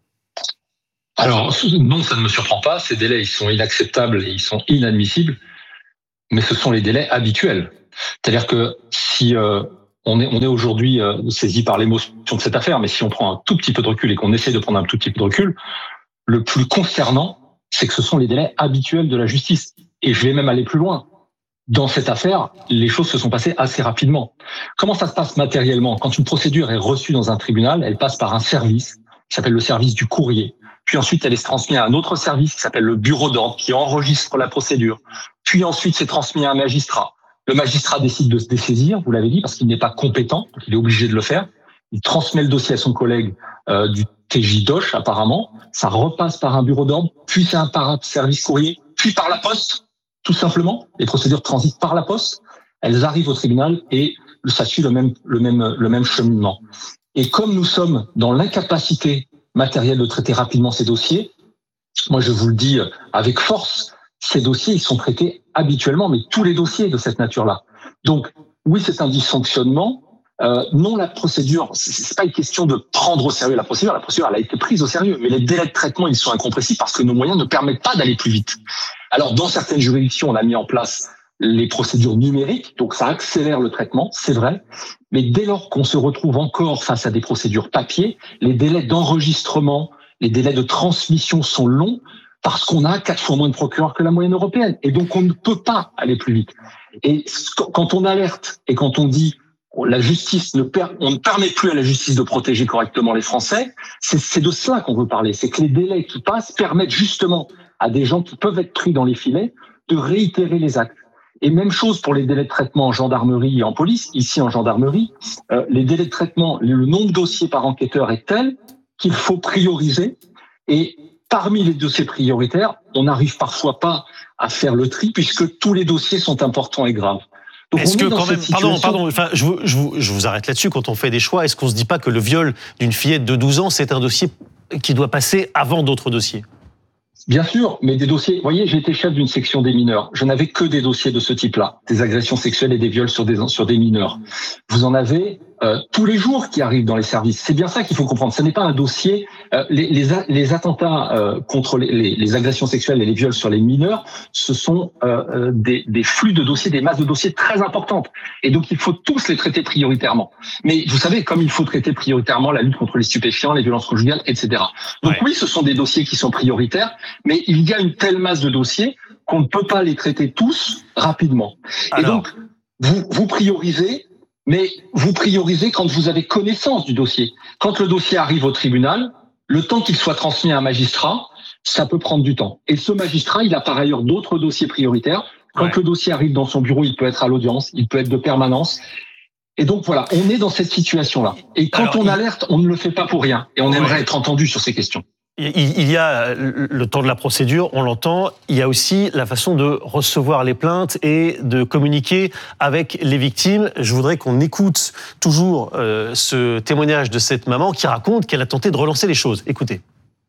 Speaker 10: Alors non, ça ne me surprend pas. Ces délais, ils sont inacceptables et ils sont inadmissibles. Mais ce sont les délais habituels. C'est-à-dire que si euh, on est, on est aujourd'hui euh, saisi par l'émotion de cette affaire, mais si on prend un tout petit peu de recul et qu'on essaie de prendre un tout petit peu de recul, le plus concernant, c'est que ce sont les délais habituels de la justice. Et je vais même aller plus loin. Dans cette affaire, les choses se sont passées assez rapidement. Comment ça se passe matériellement ? Quand une procédure est reçue dans un tribunal, elle passe par un service qui s'appelle le service du courrier. Puis ensuite, elle est transmise à un autre service qui s'appelle le bureau d'ordre, qui enregistre la procédure. Puis ensuite, c'est transmis à un magistrat. Le magistrat décide de se dessaisir, vous l'avez dit, parce qu'il n'est pas compétent, donc il est obligé de le faire. Il transmet le dossier à son collègue euh, du T J Doche, apparemment. Ça repasse par un bureau d'ordre, puis c'est un par un service courrier, puis par la poste, tout simplement. Les procédures transitent par la poste. Elles arrivent au tribunal et ça suit le même, le même, le même cheminement. Et comme nous sommes dans l'incapacité matérielle de traiter rapidement ces dossiers, moi je vous le dis avec force, ces dossiers ils sont traités habituellement, mais tous les dossiers de cette nature-là. Donc oui, c'est un dysfonctionnement. Euh, non, la procédure, c'est pas une question de prendre au sérieux la procédure. La procédure, elle a été prise au sérieux, mais les délais de traitement, ils sont incompressibles parce que nos moyens ne permettent pas d'aller plus vite. Alors, dans certaines juridictions, on a mis en place les procédures numériques, donc ça accélère le traitement, c'est vrai. Mais dès lors qu'on se retrouve encore face à des procédures papier, les délais d'enregistrement, les délais de transmission sont longs parce qu'on a quatre fois moins de procureurs que la moyenne européenne. Et donc, on ne peut pas aller plus vite. Et quand on alerte et quand on dit la justice ne per... on ne permet plus à la justice de protéger correctement les Français, c'est, c'est de cela qu'on veut parler. C'est que les délais qui passent permettent justement à des gens qui peuvent être pris dans les filets de réitérer les actes. Et même chose pour les délais de traitement en gendarmerie et en police. Ici, en gendarmerie, euh, les délais de traitement, le nombre de dossiers par enquêteur est tel qu'il faut prioriser. Et parmi les dossiers prioritaires, on n'arrive parfois pas à faire le tri puisque tous les dossiers sont importants et graves. Donc
Speaker 2: est-ce
Speaker 10: on
Speaker 2: que
Speaker 10: est dans
Speaker 2: quand même,
Speaker 10: cette
Speaker 2: pardon,
Speaker 10: situation...
Speaker 2: pardon, enfin, je vous, je vous, je vous arrête là-dessus. Quand on fait des choix, est-ce qu'on se dit pas que le viol d'une fillette de douze ans, c'est un dossier qui doit passer avant d'autres dossiers ?
Speaker 10: Bien sûr, mais des dossiers... Vous voyez, j'ai été chef d'une section des mineurs. Je n'avais que des dossiers de ce type-là, des agressions sexuelles et des viols sur des, sur des mineurs. Vous en avez euh, tous les jours qui arrivent dans les services. C'est bien ça qu'il faut comprendre. Ce n'est pas un dossier... Euh, les, les, les attentats euh, contre les, les, les agressions sexuelles et les viols sur les mineurs, ce sont euh, des, des flux de dossiers, des masses de dossiers très importantes. Et donc, il faut tous les traiter prioritairement. Mais vous savez, comme il faut traiter prioritairement la lutte contre les stupéfiants, les violences conjugales, et cetera. Donc ouais. Oui, ce sont des dossiers qui sont prioritaires, mais il y a une telle masse de dossiers qu'on ne peut pas les traiter tous rapidement. Alors. Et donc, vous, vous priorisez, mais vous priorisez quand vous avez connaissance du dossier. Quand le dossier arrive au tribunal, le temps qu'il soit transmis à un magistrat, ça peut prendre du temps. Et ce magistrat, il a par ailleurs d'autres dossiers prioritaires. Quand ouais. le dossier arrive dans son bureau, il peut être à l'audience, il peut être de permanence. Et donc voilà, on est dans cette situation-là. Et quand Alors, on alerte, on ne le fait pas pour rien. Et on ouais. aimerait être entendu sur ces questions.
Speaker 2: Il y a le temps de la procédure, on l'entend. Il y a aussi la façon de recevoir les plaintes et de communiquer avec les victimes. Je voudrais qu'on écoute toujours euh, ce témoignage de cette maman qui raconte qu'elle a tenté de relancer les choses. Écoutez.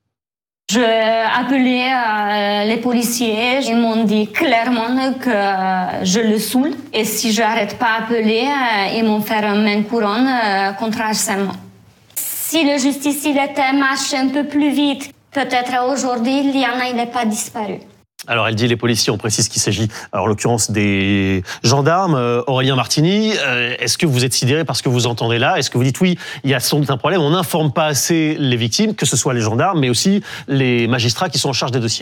Speaker 4: J'ai appelé euh, les policiers. Ils m'ont dit clairement que je le saoule. Et si je n'arrête pas d'appeler, euh, ils m'ont fait un main couronne euh, contre harcèlement. Si le justice il était marché un peu plus vite, peut-être aujourd'hui, Liana, il n'est pas disparu.
Speaker 2: Alors, elle dit les policiers, on précise qu'il s'agit, alors, en l'occurrence, des gendarmes. Euh, Aurélien Martini, euh, est-ce que vous êtes sidéré par ce que vous entendez là ? Est-ce que vous dites oui, il y a sans doute un problème, on n'informe pas assez les victimes, que ce soit les gendarmes, mais aussi les magistrats qui sont en charge des dossiers ?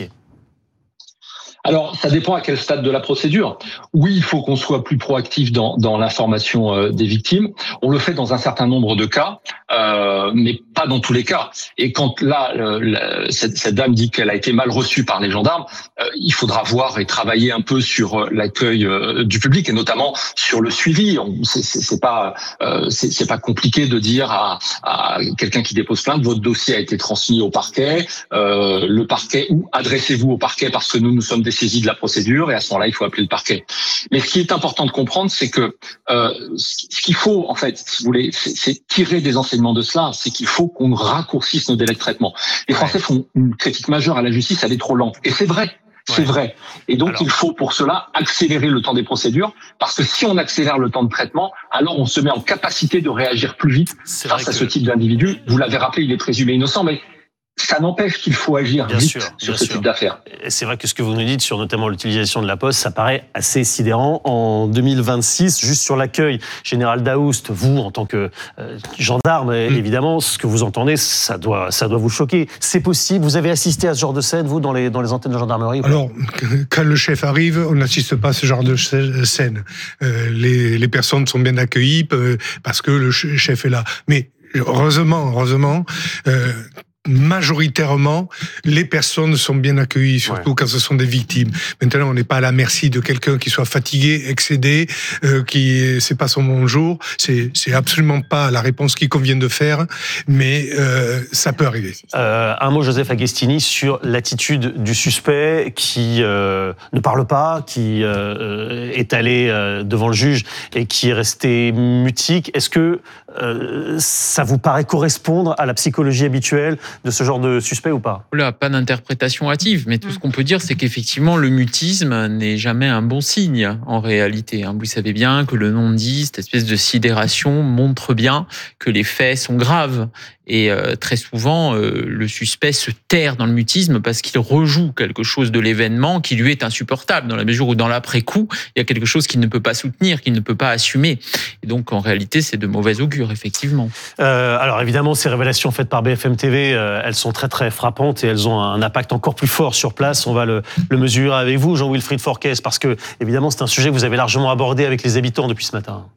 Speaker 10: Alors, ça dépend à quel stade de la procédure. Oui, il faut qu'on soit plus proactif dans, dans l'information euh, des victimes. On le fait dans un certain nombre de cas, euh, mais pas dans tous les cas. Et quand là, euh, la, cette, cette dame dit qu'elle a été mal reçue par les gendarmes, euh, il faudra voir et travailler un peu sur l'accueil euh, du public et notamment sur le suivi. On, c'est, c'est, c'est pas, euh, c'est, c'est pas compliqué de dire à, à quelqu'un qui dépose plainte, votre dossier a été transmis au parquet, euh, le parquet ou adressez-vous au parquet parce que nous nous sommes des saisie de la procédure et à ce moment-là, il faut appeler le parquet. Mais ce qui est important de comprendre, c'est que euh, ce qu'il faut, en fait, si vous voulez, c'est, c'est tirer des enseignements l'enseignement de cela, c'est qu'il faut qu'on raccourcisse nos délais de traitement. Les Français font une critique majeure à la justice, elle est trop lente. Et c'est vrai. C'est ouais. vrai. Et donc, alors, il faut pour cela accélérer le temps des procédures, parce que si on accélère le temps de traitement, alors on se met en capacité de réagir plus vite face à ce type d'individu. Vous l'avez rappelé, il est présumé innocent, mais ça n'empêche qu'il faut agir bien vite sûr, sur ce sûr. type d'affaires.
Speaker 2: Et c'est vrai que ce que vous nous dites sur notamment l'utilisation de la poste, ça paraît assez sidérant. En deux mille vingt-six, juste sur l'accueil, Général Daoust, vous, en tant que euh, gendarme, mmh. évidemment, ce que vous entendez, ça doit, ça doit vous choquer. C'est possible. Vous avez assisté à ce genre de scène, vous, dans les, dans les antennes de gendarmerie?
Speaker 1: Alors, quand le chef arrive, on n'assiste pas à ce genre de scène. Euh, les, les personnes sont bien accueillies euh, parce que le chef est là. Mais heureusement, heureusement, euh, majoritairement, les personnes sont bien accueillies, surtout ouais. quand ce sont des victimes. Maintenant, on n'est pas à la merci de quelqu'un qui soit fatigué, excédé, euh, qui c'est pas son bon jour. C'est c'est absolument pas la réponse qu'il convient de faire, mais euh, ça peut arriver.
Speaker 2: Euh, un mot, Joseph Agostini, sur l'attitude du suspect qui euh, ne parle pas, qui euh, est allé euh, devant le juge et qui est resté mutique. Est-ce que euh, ça vous paraît correspondre à la psychologie habituelle de ce genre de suspect ou pas?
Speaker 7: Là, pas d'interprétation hâtive, mais tout ce qu'on peut dire, c'est qu'effectivement, le mutisme n'est jamais un bon signe, en réalité. Vous savez bien que le non-dit, cette espèce de sidération, montre bien que les faits sont graves. Et euh, très souvent, euh, le suspect se terre dans le mutisme parce qu'il rejoue quelque chose de l'événement qui lui est insupportable, dans la mesure où dans l'après-coup, il y a quelque chose qu'il ne peut pas soutenir, qu'il ne peut pas assumer. Et donc, en réalité, c'est de mauvais augure, effectivement.
Speaker 2: Euh, alors, évidemment, ces révélations faites par B F M T V, euh, elles sont très, très frappantes et elles ont un impact encore plus fort sur place. On va le, le mesurer avec vous, Jean-Wilfried Forquès, parce que, évidemment, c'est un sujet que vous avez largement abordé avec les habitants depuis ce matin.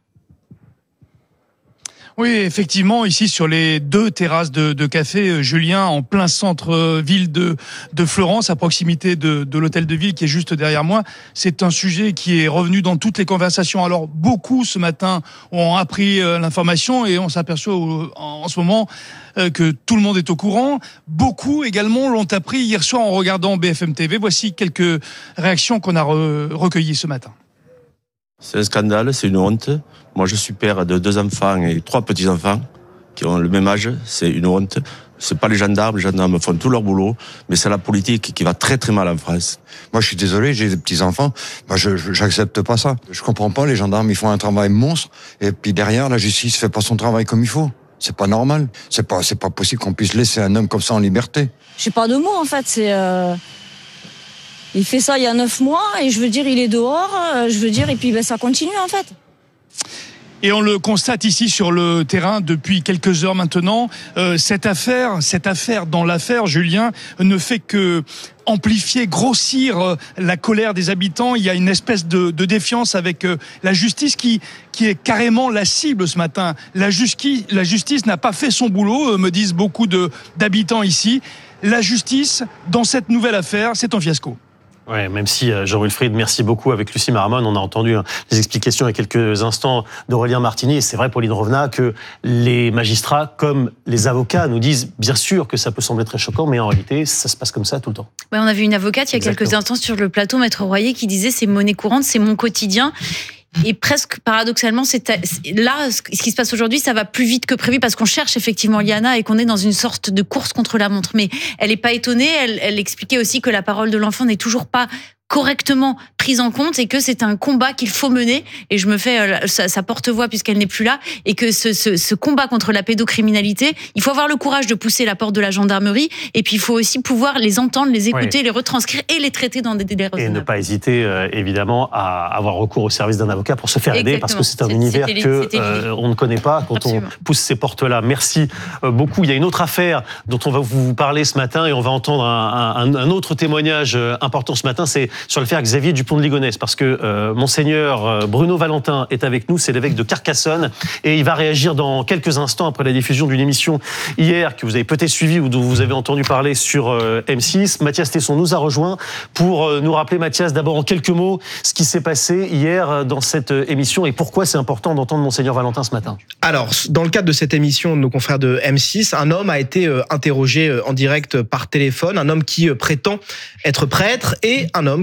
Speaker 11: Oui, effectivement, ici sur les deux terrasses de, de café Julien, en plein centre-ville de, de Florence, à proximité de, de l'hôtel de ville qui est juste derrière moi, c'est un sujet qui est revenu dans toutes les conversations. Alors beaucoup ce matin ont appris l'information et on s'aperçoit en ce moment que tout le monde est au courant. Beaucoup également l'ont appris hier soir en regardant B F M T V. Voici quelques réactions qu'on a re- recueillies ce matin.
Speaker 12: C'est un scandale, c'est une honte. Moi, je suis père de deux enfants et trois petits-enfants qui ont le même âge. C'est une honte. C'est pas les gendarmes. Les gendarmes font tout leur boulot, mais c'est la politique qui va très très mal en France.
Speaker 13: Moi, je suis désolé, j'ai des petits-enfants. Moi, je, je j'accepte pas ça. Je comprends pas. Les gendarmes, ils font un travail monstre, et puis derrière, la justice fait pas son travail comme il faut. C'est pas normal. C'est pas, c'est pas possible qu'on puisse laisser un homme comme ça en liberté.
Speaker 14: J'ai pas de mots, en fait. C'est. Euh... Il fait ça il y a neuf mois et je veux dire, il est dehors, je veux dire, et puis ben, ça continue en fait.
Speaker 11: Et on le constate ici sur le terrain depuis quelques heures maintenant. Euh, cette affaire, cette affaire dans l'affaire, Julien, ne fait que amplifier, grossir la colère des habitants. Il y a une espèce de, de défiance avec la justice qui, qui est carrément la cible ce matin. La, justi- la justice n'a pas fait son boulot, me disent beaucoup de, d'habitants ici. La justice, dans cette nouvelle affaire, c'est un fiasco.
Speaker 2: Ouais, même si Jean-Wilfried, merci beaucoup. Avec Lucie Maramon, on a entendu hein, les explications il y a quelques instants d'Aurélien Martini. Et c'est vrai, Pauline Revenat, que les magistrats, comme les avocats, nous disent bien sûr que ça peut sembler très choquant, mais en réalité, ça se passe comme ça tout le temps.
Speaker 6: Ouais, on a vu une avocate il y a Exactement. quelques instants sur le plateau, Maître Royer, qui disait c'est monnaie courante, c'est mon quotidien. Et presque paradoxalement, c'est là, ce qui se passe aujourd'hui, ça va plus vite que prévu parce qu'on cherche effectivement Liana et qu'on est dans une sorte de course contre la montre. Mais elle n'est pas étonnée. Elle, elle expliquait aussi que la parole de l'enfant n'est toujours pas correctement prise en compte et que c'est un combat qu'il faut mener. Et je me fais sa, sa porte-voix puisqu'elle n'est plus là. Et que ce, ce, ce combat contre la pédocriminalité, il faut avoir le courage de pousser la porte de la gendarmerie. Et puis il faut aussi pouvoir les entendre, les écouter, oui. les retranscrire et les traiter dans des délais raisonnables.
Speaker 2: Et ne pas hésiter euh, évidemment à avoir recours au service d'un avocat pour se faire Exactement. aider parce que c'est un c'est, univers que euh, on ne connaît pas quand Absolument. on pousse ces portes-là. Merci euh, beaucoup. Il y a une autre affaire dont on va vous parler ce matin et on va entendre un, un, un autre témoignage important ce matin. C'est sur l'affaire Xavier Dupont de Ligonnès, parce que euh, Monseigneur Bruno Valentin est avec nous, c'est l'évêque de Carcassonne, et il va réagir dans quelques instants après la diffusion d'une émission hier que vous avez peut-être suivie ou dont vous avez entendu parler sur euh, M six. Mathias Tesson nous a rejoint pour euh, nous rappeler, Mathias, d'abord en quelques mots, ce qui s'est passé hier dans cette émission et pourquoi c'est important d'entendre Monseigneur Valentin ce matin.
Speaker 15: Alors, dans le cadre de cette émission de nos confrères de M six, un homme a été euh, interrogé en direct par téléphone, un homme qui euh, prétend être prêtre et un homme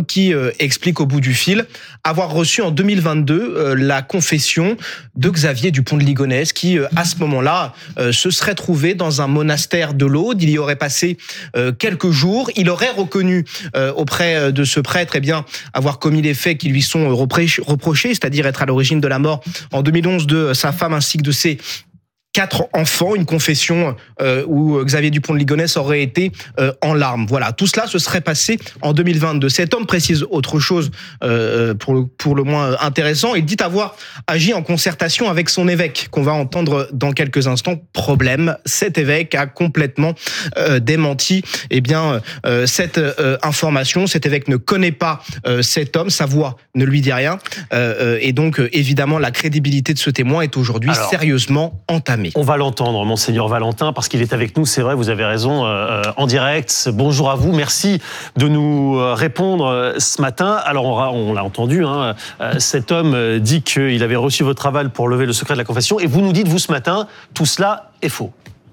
Speaker 15: homme qui euh, explique au bout du fil avoir reçu en deux mille vingt-deux euh, la confession de Xavier Dupont de Ligonnès qui, euh, à ce moment-là, euh, se serait trouvé dans un monastère de l'Aude. Il y aurait passé euh, quelques jours. Il aurait reconnu euh, auprès de ce prêtre, eh bien, avoir commis les faits qui lui sont reprochés, c'est-à-dire être à l'origine de la mort en deux mille onze de sa femme ainsi que de ses quatre enfants, une confession euh, où Xavier Dupont de Ligonnès aurait été euh, en larmes. Voilà, tout cela se serait passé en deux mille vingt-deux. Cet homme précise autre chose euh, pour, le, pour le moins intéressant. Il dit avoir agi en concertation avec son évêque, qu'on va entendre dans quelques instants. Problème, cet évêque a complètement euh, démenti eh bien, euh, cette euh, information. Cet évêque ne connaît pas euh, cet homme, sa voix ne lui dit rien. Euh, et donc, euh, évidemment, la crédibilité de ce témoin est aujourd'hui Alors, sérieusement entamée.
Speaker 2: On va l'entendre, Monseigneur Valentin, parce qu'il est avec nous, c'est vrai, vous avez raison, euh, en direct. Bonjour à vous, merci de nous répondre ce matin. Alors, on, on l'a entendu, hein, cet homme dit qu'il avait reçu votre aval pour lever le secret de la confession, et vous nous dites, vous, ce matin, tout cela est faux.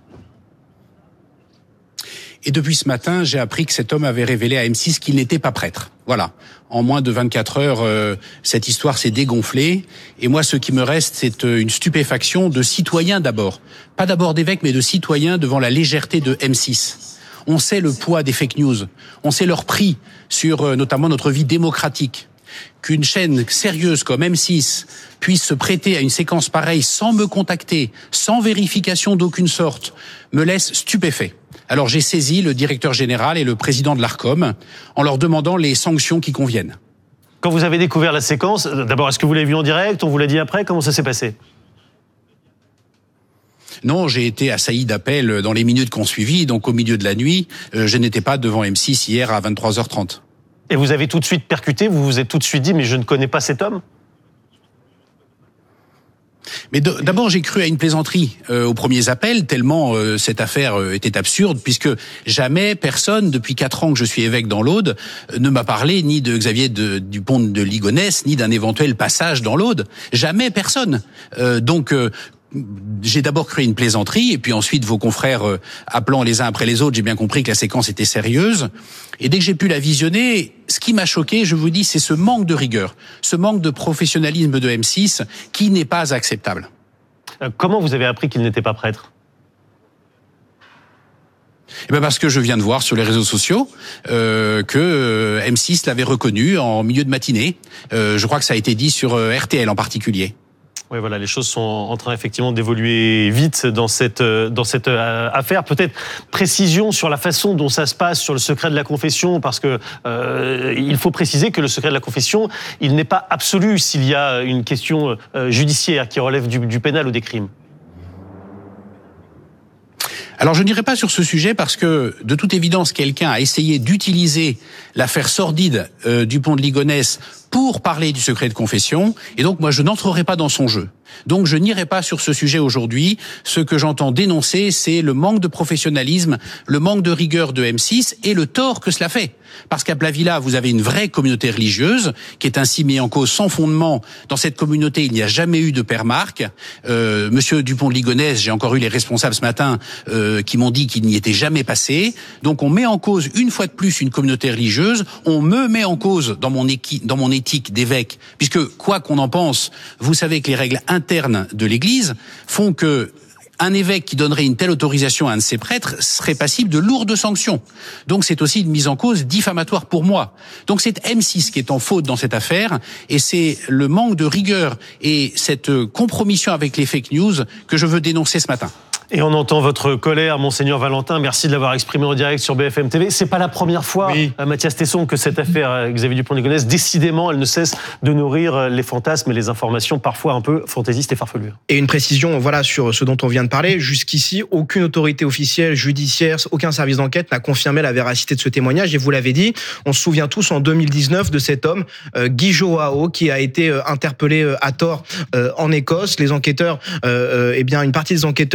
Speaker 16: Et depuis ce matin, j'ai appris que cet homme avait révélé à M six qu'il n'était pas prêtre. Voilà. En moins de vingt-quatre heures, euh, cette histoire s'est dégonflée. Et moi, ce qui me reste, c'est euh, une stupéfaction de citoyens d'abord. Pas d'abord d'évêques, mais de citoyens devant la légèreté de M six. On sait le poids des fake news. On sait leur prix sur euh, notamment notre vie démocratique. Qu'une chaîne sérieuse comme M six puisse se prêter à une séquence pareille sans me contacter, sans vérification d'aucune sorte, me laisse stupéfait. Alors j'ai saisi le directeur général et le président de l'Arcom en leur demandant les sanctions qui conviennent.
Speaker 2: Quand vous avez découvert la séquence, d'abord, est-ce que vous l'avez vue en direct? On vous l'a dit après? Comment ça s'est passé?
Speaker 16: Non, j'ai été assailli d'appels dans les minutes qu'on suivit, donc au milieu de la nuit. Euh, je n'étais pas devant M six hier à vingt-trois heures trente.
Speaker 2: Et vous avez tout de suite percuté, vous vous êtes tout de suite dit, mais je ne connais pas cet homme?
Speaker 16: Mais d'abord, j'ai cru à une plaisanterie euh, aux premiers appels, tellement euh, cette affaire euh, était absurde, puisque jamais personne, depuis quatre ans que je suis évêque dans l'Aude, euh, ne m'a parlé ni de Xavier de, Dupont de Ligonnès, ni d'un éventuel passage dans l'Aude. Jamais personne. Euh, donc... Euh, J'ai d'abord créé une plaisanterie, et puis ensuite vos confrères euh, appelant les uns après les autres, j'ai bien compris que la séquence était sérieuse. Et dès que j'ai pu la visionner, ce qui m'a choqué, je vous dis, c'est ce manque de rigueur, ce manque de professionnalisme de M six qui n'est pas acceptable.
Speaker 2: Euh, comment vous avez appris qu'il n'était pas prêtre ?
Speaker 16: Eh ben parce que je viens de voir sur les réseaux sociaux euh, que euh, M six l'avait reconnu en milieu de matinée. Euh, je crois que ça a été dit sur euh, R T L en particulier.
Speaker 2: Oui, voilà, les choses sont en train effectivement d'évoluer vite dans cette dans cette affaire. Peut-être précision sur la façon dont ça se passe sur le secret de la confession, parce que euh, il faut préciser que le secret de la confession, il n'est pas absolu s'il y a une question euh, judiciaire qui relève du, du pénal ou des crimes.
Speaker 16: Alors je n'irai pas sur ce sujet parce que, de toute évidence, quelqu'un a essayé d'utiliser l'affaire sordide euh, Dupont de Ligonnès pour parler du secret de confession, et donc moi je n'entrerai pas dans son jeu. Donc je n'irai pas sur ce sujet aujourd'hui. Ce que j'entends dénoncer, c'est le manque de professionnalisme, le manque de rigueur de M six et le tort que cela fait. Parce qu'à Plavilla, vous avez une vraie communauté religieuse qui est ainsi mise en cause sans fondement. Dans cette communauté, il n'y a jamais eu de père Marc. Euh, Monsieur Dupont de Ligonnès, j'ai encore eu les responsables ce matin euh, qui m'ont dit qu'il n'y était jamais passé. Donc on met en cause une fois de plus une communauté religieuse. On me met en cause dans mon, équi- dans mon éthique d'évêque, puisque quoi qu'on en pense, vous savez que les règles internes de l'Église font que un évêque qui donnerait une telle autorisation à un de ses prêtres serait passible de lourdes sanctions. Donc c'est aussi une mise en cause diffamatoire pour moi. Donc c'est M six qui est en faute dans cette affaire, et c'est le manque de rigueur et cette compromission avec les fake news que je veux dénoncer ce matin.
Speaker 2: Et on entend votre colère, Monseigneur Valentin. Merci de l'avoir exprimé en direct sur B F M T V. C'est pas la première fois, oui. Mathias Tesson, que cette affaire Xavier Dupont de Ligonnès, décidément, elle ne cesse de nourrir les fantasmes et les informations parfois un peu fantaisistes et farfelues.
Speaker 15: Et une précision, voilà, sur ce dont on vient de parler. Jusqu'ici, aucune autorité officielle, judiciaire, aucun service d'enquête n'a confirmé la véracité de ce témoignage. Et vous l'avez dit, on se souvient tous en deux mille dix-neuf de cet homme, euh, Guy Joao, qui a été euh, interpellé euh, à tort euh, en Écosse. Les enquêteurs, euh, euh, eh bien, une partie des enquêteurs locaux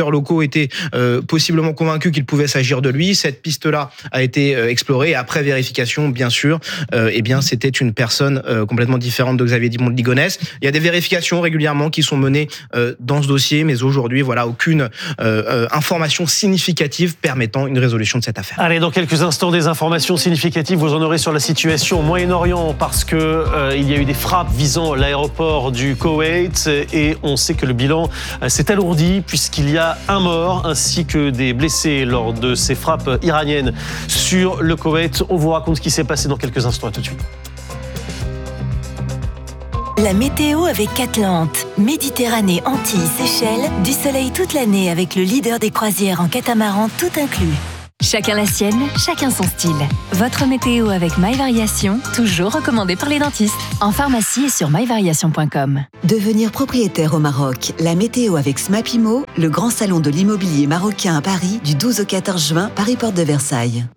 Speaker 15: était euh, possiblement convaincu qu'il pouvait s'agir de lui. Cette piste-là a été euh, explorée. Et après vérification, bien sûr, euh, eh bien, c'était une personne euh, complètement différente de Xavier Dupont de Ligonnès. Il y a des vérifications régulièrement qui sont menées euh, dans ce dossier, mais aujourd'hui, voilà, aucune euh, euh, information significative permettant une résolution de cette affaire.
Speaker 2: Allez, dans quelques instants, des informations significatives, vous en aurez sur la situation au Moyen-Orient, parce que euh, il y a eu des frappes visant l'aéroport du Koweït, et on sait que le bilan euh, s'est alourdi, puisqu'il y a un mort ainsi que des blessés lors de ces frappes iraniennes sur le Koweït. On vous raconte ce qui s'est passé dans quelques instants. À tout de suite.
Speaker 17: La météo avec Catlante. Méditerranée, Antilles, Seychelles, du soleil toute l'année avec le leader des croisières en catamaran tout inclus. Chacun la sienne, chacun son style. Votre météo avec My Variation, toujours recommandé par les dentistes. En pharmacie et sur my variation point com.
Speaker 19: Devenir propriétaire au Maroc. La météo avec Smapimo, le grand salon de l'immobilier marocain à Paris, du douze au quatorze juin, Paris Porte de Versailles.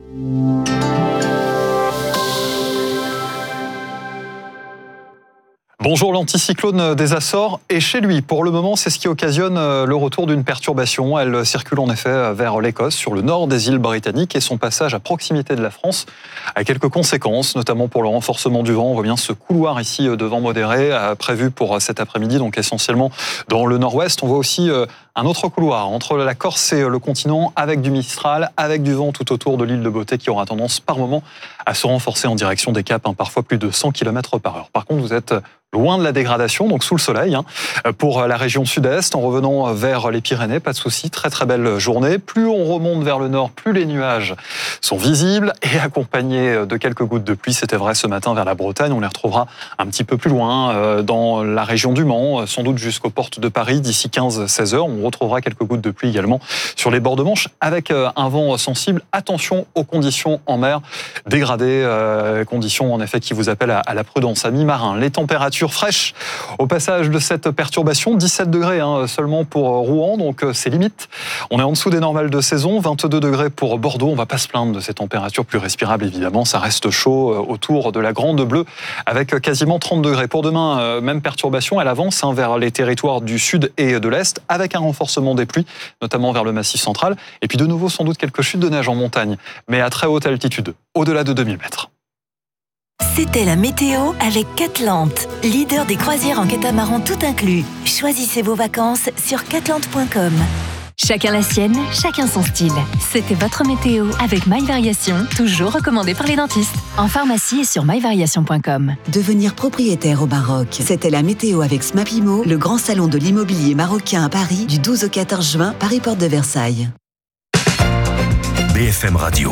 Speaker 20: Bonjour, l'anticyclone des Açores est chez lui. Pour le moment, c'est ce qui occasionne le retour d'une perturbation. Elle circule en effet vers l'Écosse, sur le nord des îles britanniques, et son passage à proximité de la France a quelques conséquences, notamment pour le renforcement du vent. On voit bien ce couloir ici de vent modéré prévu pour cet après-midi, donc essentiellement dans le nord-ouest. On voit aussi un autre couloir entre la Corse et le continent, avec du Mistral, avec du vent tout autour de l'île de Beauté, qui aura tendance par moment à se renforcer en direction des caps, hein, parfois plus de cent kilomètres par heure. Par contre, vous êtes loin de la dégradation, donc sous le soleil, hein, pour la région sud-est, en revenant vers les Pyrénées, pas de souci, très très belle journée. Plus on remonte vers le nord, plus les nuages sont visibles et accompagnés de quelques gouttes de pluie. C'était vrai ce matin vers la Bretagne, on les retrouvera un petit peu plus loin, euh, dans la région du Mans, sans doute jusqu'aux portes de Paris, d'ici quinze à seize heures. On retrouvera quelques gouttes de pluie également sur les bords de Manche, avec un vent sensible. Attention aux conditions en mer dégradées, euh, conditions en effet qui vous appellent à, à la prudence. Amis marins, les températures fraîche au passage de cette perturbation, dix-sept degrés hein, seulement pour Rouen, donc c'est limite. On est en dessous des normales de saison, vingt-deux degrés pour Bordeaux. On ne va pas se plaindre de ces températures plus respirables, évidemment. Ça reste chaud autour de la Grande Bleue, avec quasiment trente degrés. Pour demain, même perturbation, elle avance hein, vers les territoires du sud et de l'est, avec un renforcement des pluies, notamment vers le Massif central. Et puis de nouveau, sans doute quelques chutes de neige en montagne, mais à très haute altitude, au-delà de deux mille mètres.
Speaker 17: C'était la météo avec Catlante, leader des croisières en catamaran tout inclus. Choisissez vos vacances sur catlante point com. Chacun la sienne, chacun son style. C'était votre météo avec My Variation, toujours recommandé par les dentistes. En pharmacie et sur my variation point com.
Speaker 19: Devenir propriétaire au Maroc. C'était la météo avec Smapimo, le grand salon de l'immobilier marocain à Paris, du douze au quatorze juin, Paris Porte de Versailles.
Speaker 9: B F M Radio.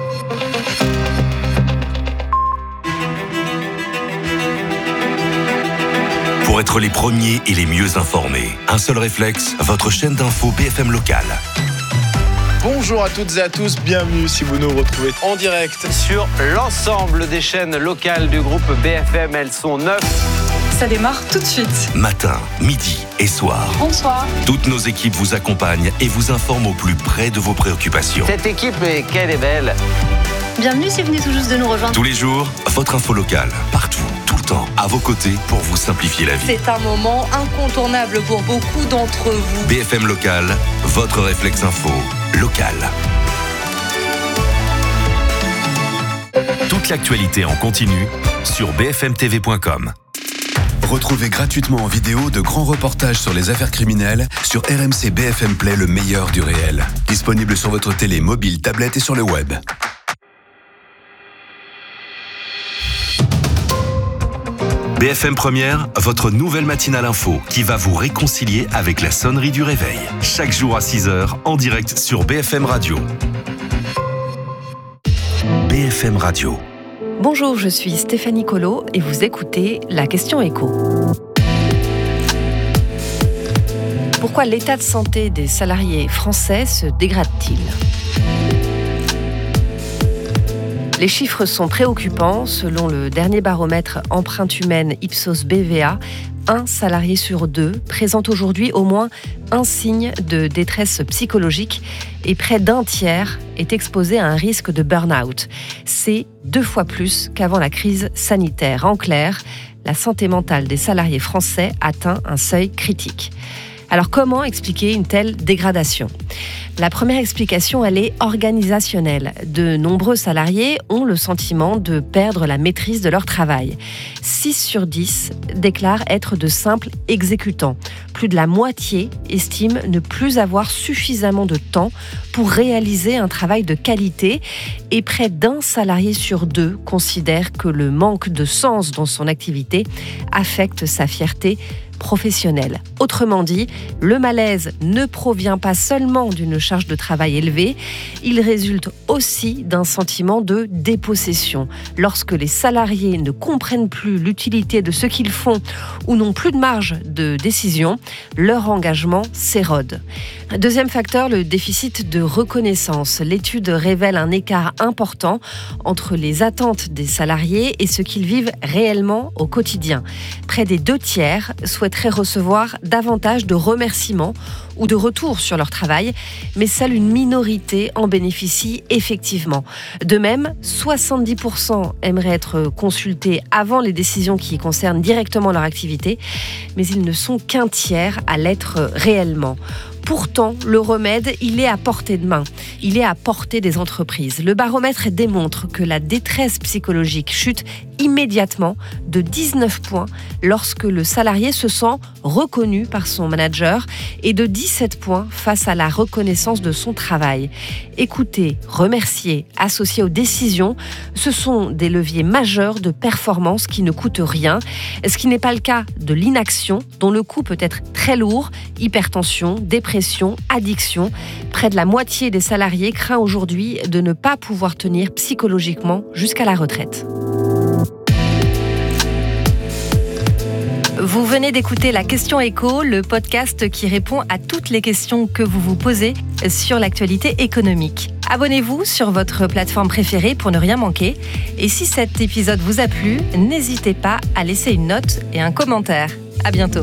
Speaker 9: Pour être les premiers et les mieux informés, un seul réflexe, votre chaîne d'info B F M locale.
Speaker 21: Bonjour à toutes et à tous, bienvenue si vous nous retrouvez en direct sur l'ensemble des chaînes locales du groupe B F M. Elles sont neuf.
Speaker 22: Ça démarre tout de suite.
Speaker 9: Matin, midi et soir.
Speaker 22: Bonsoir.
Speaker 9: Toutes nos équipes vous accompagnent et vous informent au plus près de vos préoccupations.
Speaker 21: Cette équipe, mais qu'elle est belle.
Speaker 22: Bienvenue si vous venez tout juste de nous rejoindre.
Speaker 9: Tous les jours, votre info locale, partout, tout le temps, à vos côtés pour vous simplifier la vie.
Speaker 22: C'est un moment incontournable pour beaucoup d'entre vous.
Speaker 9: B F M Local, votre réflexe info local. Toute l'actualité en continu sur b f m t v point com.
Speaker 26: Retrouvez gratuitement en vidéo de grands reportages sur les affaires criminelles sur R M C B F M Play, le meilleur du réel. Disponible sur votre télé, mobile, tablette et sur le web.
Speaker 9: B F M Première, votre nouvelle matinale info qui va vous réconcilier avec la sonnerie du réveil. Chaque jour à six heures, en direct sur B F M Radio. B F M Radio.
Speaker 27: Bonjour, je suis Stéphanie Colo et vous écoutez La Question Écho. Pourquoi l'état de santé des salariés français se dégrade-t-il ? Les chiffres sont préoccupants. Selon le dernier baromètre Empreinte humaine Ipsos B V A, un salarié sur deux présente aujourd'hui au moins un signe de détresse psychologique et près d'un tiers est exposé à un risque de burn-out. C'est deux fois plus qu'avant la crise sanitaire. En clair, la santé mentale des salariés français atteint un seuil critique. Alors comment expliquer une telle dégradation ? La première explication, elle est organisationnelle. De nombreux salariés ont le sentiment de perdre la maîtrise de leur travail. six sur dix déclarent être de simples exécutants. Plus de la moitié estiment ne plus avoir suffisamment de temps pour réaliser un travail de qualité et près d'un salarié sur deux considère que le manque de sens dans son activité affecte sa fierté professionnelle. Autrement dit, le malaise ne provient pas seulement d'une charge de travail élevée, il résulte aussi d'un sentiment de dépossession. Lorsque les salariés ne comprennent plus l'utilité de ce qu'ils font ou n'ont plus de marge de décision, leur engagement s'érode. Deuxième facteur, le déficit de reconnaissance. L'étude révèle un écart important entre les attentes des salariés et ce qu'ils vivent réellement au quotidien. Près des deux tiers souhaiteraient recevoir davantage de remerciements ou de retours sur leur travail, mais seule une minorité en bénéficie effectivement. De même, soixante-dix pour cent aimeraient être consultés avant les décisions qui concernent directement leur activité, mais ils ne sont qu'un tiers à l'être réellement. Pourtant, le remède, il est à portée de main. Il est à portée des entreprises. Le baromètre démontre que la détresse psychologique chute immédiatement de dix-neuf points lorsque le salarié se sent reconnu par son manager et de dix-sept points face à la reconnaissance de son travail. Écouter, remercier, associer aux décisions, ce sont des leviers majeurs de performance qui ne coûtent rien, ce qui n'est pas le cas de l'inaction dont le coût peut être très lourd, hypertension, dépression, addiction. Près de la moitié des salariés craint aujourd'hui de ne pas pouvoir tenir psychologiquement jusqu'à la retraite. Vous venez d'écouter La Question Éco, le podcast qui répond à toutes les questions que vous vous posez sur l'actualité économique. Abonnez-vous sur votre plateforme préférée pour ne rien manquer. Et si cet épisode vous a plu, n'hésitez pas à laisser une note et un commentaire. À bientôt.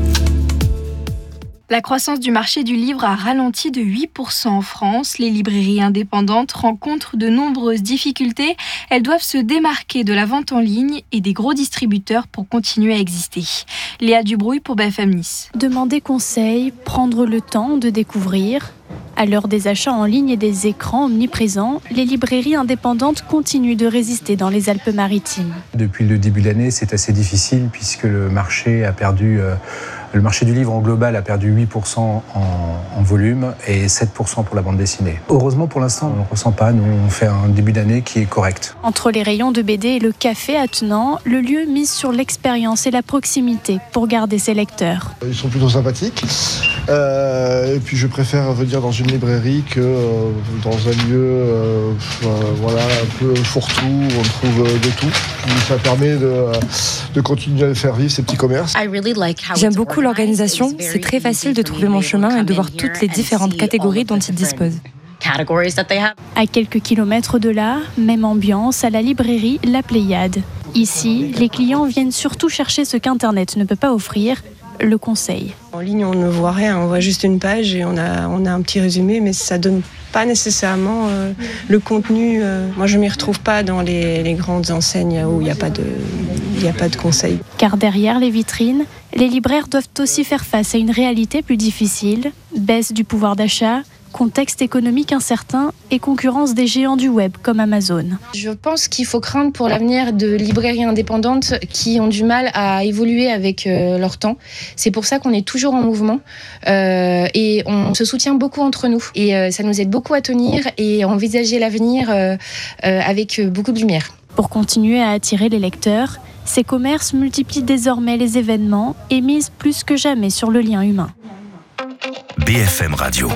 Speaker 3: La croissance du marché du livre a ralenti de huit pour cent en France. Les librairies indépendantes rencontrent de nombreuses difficultés. Elles doivent se démarquer de la vente en ligne et des gros distributeurs pour continuer à exister. Léa Dubrouille pour B F M Nice.
Speaker 5: Demander conseil, prendre le temps de découvrir. À l'heure des achats en ligne et des écrans omniprésents, les librairies indépendantes continuent de résister dans les Alpes-Maritimes.
Speaker 8: Depuis le début de l'année, c'est assez difficile puisque le marché a perdu... Euh, Le marché du livre en global a perdu huit pour cent en, en volume et sept pour cent pour la bande dessinée. Heureusement, pour l'instant, on ne ressent pas. Nous, on fait un début d'année qui est correct.
Speaker 5: Entre les rayons de B D et le café attenant, le lieu mise sur l'expérience et la proximité pour garder ses lecteurs.
Speaker 18: Ils sont plutôt sympathiques. Euh, et puis, je préfère venir dans une librairie que euh, dans un lieu euh, euh, voilà, un peu fourre-tout, où on trouve euh, de tout. Ça permet de, de continuer à faire vivre ces petits commerces.
Speaker 23: J'aime beaucoup l'organisation, c'est très facile de trouver mon chemin et de voir toutes les différentes catégories dont ils disposent.
Speaker 5: À quelques kilomètres de là, même ambiance à la librairie La Pléiade. Ici, les clients viennent surtout chercher ce qu'Internet ne peut pas offrir, le conseil.
Speaker 24: En ligne, on ne voit rien, on voit juste une page et on a, on a un petit résumé, mais ça donne pas nécessairement euh, le contenu. Euh, moi, je m'y retrouve pas dans les, les grandes enseignes où il n'y a pas de, il n'y a pas de conseils.
Speaker 5: Car derrière les vitrines, les libraires doivent aussi faire face à une réalité plus difficile, baisse du pouvoir d'achat, contexte économique incertain et concurrence des géants du web comme Amazon.
Speaker 25: Je pense qu'il faut craindre pour l'avenir de librairies indépendantes qui ont du mal à évoluer avec euh, leur temps. C'est pour ça qu'on est toujours en mouvement euh, et on se soutient beaucoup entre nous. Et euh, ça nous aide beaucoup à tenir et à envisager l'avenir euh, euh, avec beaucoup de lumière.
Speaker 5: Pour continuer à attirer les lecteurs, ces commerces multiplient désormais les événements et misent plus que jamais sur le lien humain.
Speaker 9: B F M Radio.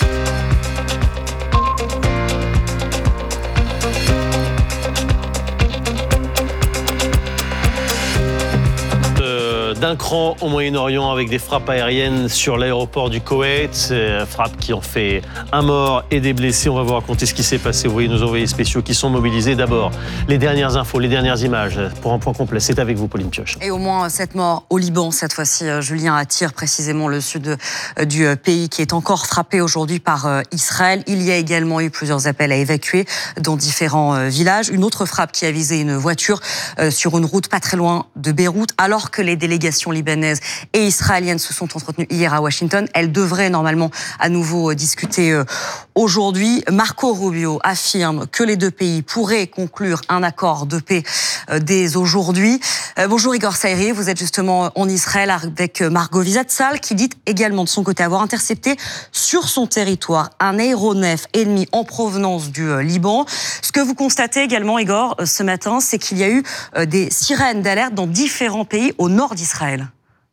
Speaker 2: D'un cran au Moyen-Orient avec des frappes aériennes sur l'aéroport du Koweït, frappes qui ont fait un mort et des blessés. On va vous raconter ce qui s'est passé. Vous voyez nos envoyés spéciaux qui sont mobilisés. D'abord, les dernières infos, les dernières images. Pour un point complet, c'est avec vous, Pauline Pioche.
Speaker 28: Et au moins sept morts au Liban, cette fois-ci, Julien, à Tyr, précisément le sud du pays, qui est encore frappé aujourd'hui par Israël. Il y a également eu plusieurs appels à évacuer dans différents villages. Une autre frappe qui a visé une voiture sur une route pas très loin de Beyrouth, alors que les délégations délégations libanaises et israéliennes se sont entretenues hier à Washington. Elles devraient normalement à nouveau discuter aujourd'hui. Marco Rubio affirme que les deux pays pourraient conclure un accord de paix dès aujourd'hui. Bonjour Igor Saïri, vous êtes justement en Israël avec Margot Vizatzal qui dit également de son côté avoir intercepté sur son territoire un aéronef ennemi en provenance du Liban. Ce que vous constatez également, Igor, ce matin, c'est qu'il y a eu des sirènes d'alerte dans différents pays au nord d'Israël.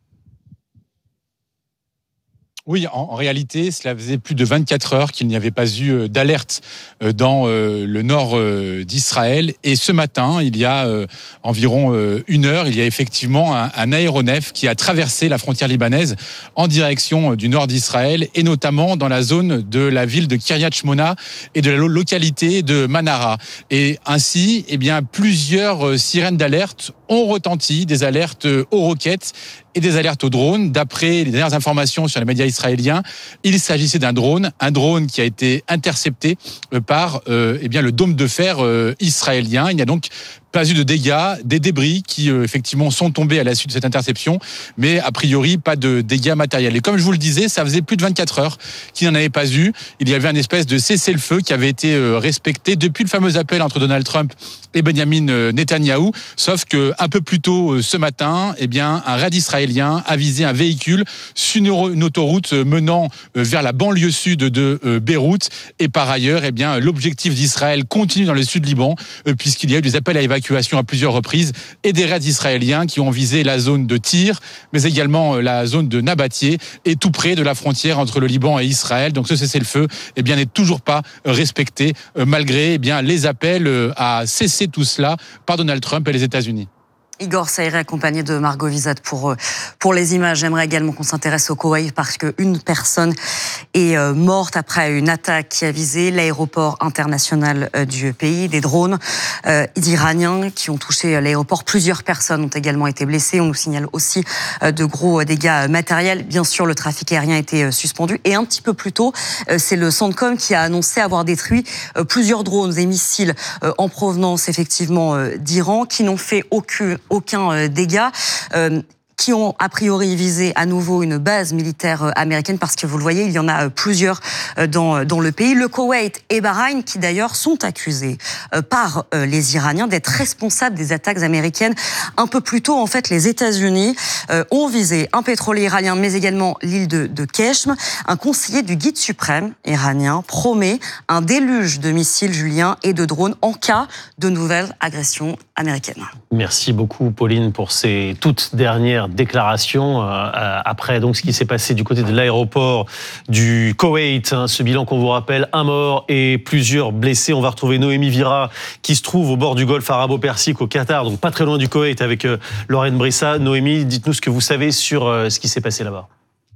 Speaker 1: Oui, en, en réalité, cela faisait plus de vingt-quatre heures qu'il n'y avait pas eu d'alerte dans euh, le nord euh, d'Israël. Et ce matin, il y a euh, environ euh, une heure, il y a effectivement un, un aéronef qui a traversé la frontière libanaise en direction euh, du nord d'Israël, et notamment dans la zone de la ville de Kiryat Shmona et de la lo- localité de Manara. Et ainsi, eh bien, plusieurs euh, sirènes d'alerte ont retenti, des alertes aux roquettes et des alertes aux drones. D'après les dernières informations sur les médias israéliens, il s'agissait d'un drone, un drone qui a été intercepté par euh, eh bien, le dôme de fer euh, israélien. Il n'y a donc pas eu de dégâts, des débris qui euh, effectivement sont tombés à la suite de cette interception, mais a priori pas de dégâts matériels. Et comme je vous le disais, ça faisait plus de vingt-quatre heures qu'il n'y en avait pas eu. Il y avait un espèce de cessez-le-feu qui avait été euh, respecté depuis le fameux appel entre Donald Trump et Benjamin euh, Netanyahou. Sauf que un peu plus tôt euh, ce matin, eh bien, un raid israélien a visé un véhicule sur une, une autoroute euh, menant euh, vers la banlieue sud de euh, Beyrouth. Et par ailleurs, eh bien, l'objectif d'Israël continue dans le sud Liban, euh, puisqu'il y a eu des appels à évacuer à plusieurs reprises et des raids israéliens qui ont visé la zone de Tyr, mais également la zone de Nabatieh et tout près de la frontière entre le Liban et Israël. Donc ce cessez-le-feu eh bien, n'est toujours pas respecté malgré eh bien, les appels à cesser tout cela par Donald Trump et les États-Unis.
Speaker 28: Igor Saïri, accompagné de Margot Vizat pour, pour les images. J'aimerais également qu'on s'intéresse au Koweït parce qu'une personne est morte après une attaque qui a visé l'aéroport international du pays. Des drones euh, iraniens qui ont touché l'aéroport. Plusieurs personnes ont également été blessées. On nous signale aussi de gros dégâts matériels. Bien sûr, le trafic aérien a été suspendu. Et un petit peu plus tôt, c'est le Centcom qui a annoncé avoir détruit plusieurs drones et missiles en provenance effectivement d'Iran qui n'ont fait aucun aucun dégât, euh, qui ont a priori visé à nouveau une base militaire américaine, parce que vous le voyez, il y en a plusieurs dans, dans le pays. Le Koweït et Bahreïn, qui d'ailleurs sont accusés par les Iraniens d'être responsables des attaques américaines. Un peu plus tôt, en fait, les États-Unis ont visé un pétrolier iranien, mais également l'île de, de Keshm. Un conseiller du guide suprême iranien promet un déluge de missiles, Julien, et de drones en cas de nouvelles agressions américaines.
Speaker 2: Merci beaucoup, Pauline, pour ces toutes dernières déclaration euh, après donc ce qui s'est passé du côté de l'aéroport du Koweït. Hein, ce bilan qu'on vous rappelle, un mort et plusieurs blessés. On va retrouver Noémie Vira qui se trouve au bord du golfe arabo-persique au Qatar, donc pas très loin du Koweït, avec euh, Lorraine Brissa. Noémie, dites-nous ce que vous savez sur euh, ce qui s'est passé là-bas.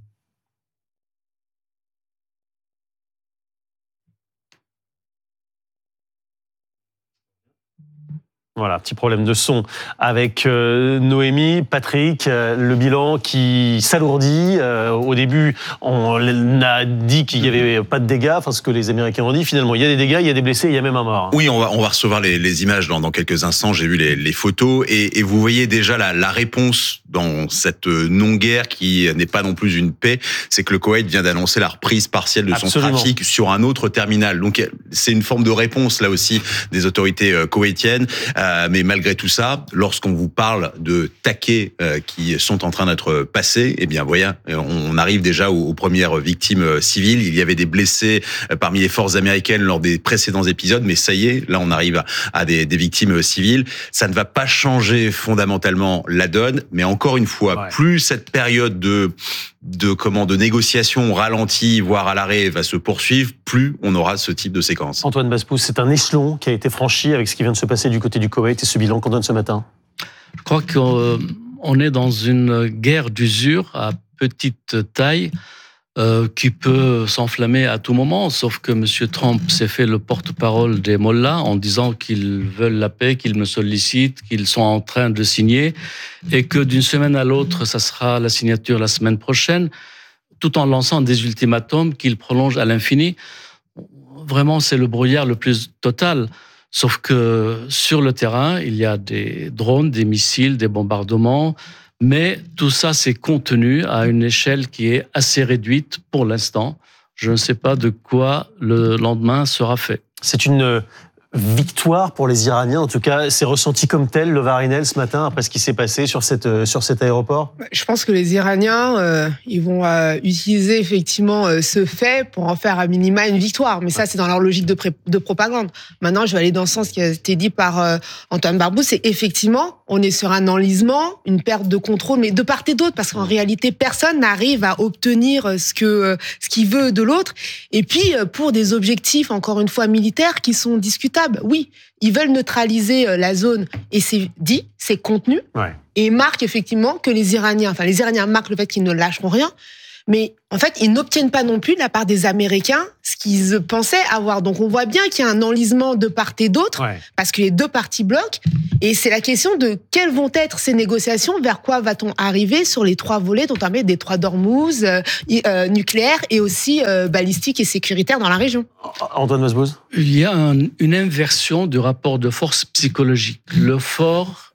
Speaker 2: Voilà, petit problème de son avec euh, Noémie. Patrick, euh, le bilan qui s'alourdit. Euh, au début, on a dit qu'il n'y avait pas de dégâts, enfin ce que les Américains ont dit. Finalement, il y a des dégâts, il y a des blessés, il y a même un mort.
Speaker 4: Oui, on va, on va recevoir les, les images dans, dans quelques instants. J'ai vu les, les photos et, et vous voyez déjà la, la réponse dans cette non-guerre qui n'est pas non plus une paix. C'est que le Koweït vient d'annoncer la reprise partielle de
Speaker 2: Absolument.
Speaker 4: son trafic sur un autre terminal. Donc c'est une forme de réponse là aussi des autorités euh, koweïtiennes. Euh, mais malgré tout ça, lorsqu'on vous parle de taquets euh, qui sont en train d'être passés, eh bien, voyez, on arrive déjà aux, aux premières victimes civiles. Il y avait des blessés parmi les forces américaines lors des précédents épisodes, mais ça y est, là, on arrive à, à des, des victimes civiles. Ça ne va pas changer fondamentalement la donne, mais encore une fois, ouais. plus cette période de de comment de négociation ralentie, voire à l'arrêt, va se poursuivre, plus on aura ce type de séquence.
Speaker 2: Antoine Baspous, c'est un échelon qui a été franchi avec ce qui vient de se passer du côté du Koweït et ce bilan qu'on donne ce matin.
Speaker 7: Je crois qu'on est dans une guerre d'usure à petite taille euh, qui peut s'enflammer à tout moment, sauf que M. Trump s'est fait le porte-parole des mollahs en disant qu'ils veulent la paix, qu'ils me sollicitent, qu'ils sont en train de signer, et que d'une semaine à l'autre, ça sera la signature la semaine prochaine, tout en lançant des ultimatums qu'il prolonge à l'infini. Vraiment, c'est le brouillard le plus total. Sauf que sur le terrain, il y a des drones, des missiles, des bombardements. Mais tout ça, c'est contenu à une échelle qui est assez réduite pour l'instant. Je ne sais pas de quoi le lendemain sera fait.
Speaker 2: C'est une victoire pour les Iraniens, en tout cas, c'est ressenti comme tel, le Varinel, ce matin, après ce qui s'est passé sur, cette, sur cet aéroport?
Speaker 6: Je pense que les Iraniens, euh, ils vont euh, utiliser effectivement euh, ce fait pour en faire à minima une victoire. Mais ça, c'est dans leur logique de, pré- de propagande. Maintenant, je vais aller dans le sens qui a été dit par euh, Antoine Barbou, c'est effectivement, on est sur un enlisement, une perte de contrôle, mais de part et d'autre, parce qu'en réalité, personne n'arrive à obtenir ce que euh, ce qu'il veut de l'autre. Et puis, euh, pour des objectifs, encore une fois, militaires, qui sont discutables. Oui, ils veulent neutraliser la zone et c'est dit, c'est contenu. Ouais. Et marquent effectivement que les Iraniens, enfin les Iraniens marquent le fait qu'ils ne lâcheront rien, mais en fait, ils n'obtiennent pas non plus de la part des Américains ce qu'ils pensaient avoir. Donc on voit bien qu'il y a un enlisement de part et d'autre, ouais. parce que les deux parties bloquent. Et c'est la question de quelles vont être ces négociations, vers quoi va-t-on arriver sur les trois volets, notamment des trois d'Ormuz, euh, euh, nucléaire et aussi euh, balistique et sécuritaire dans la région.
Speaker 2: Antoine Masbouz.
Speaker 7: Il y a un, une inversion du rapport de force psychologique. Le fort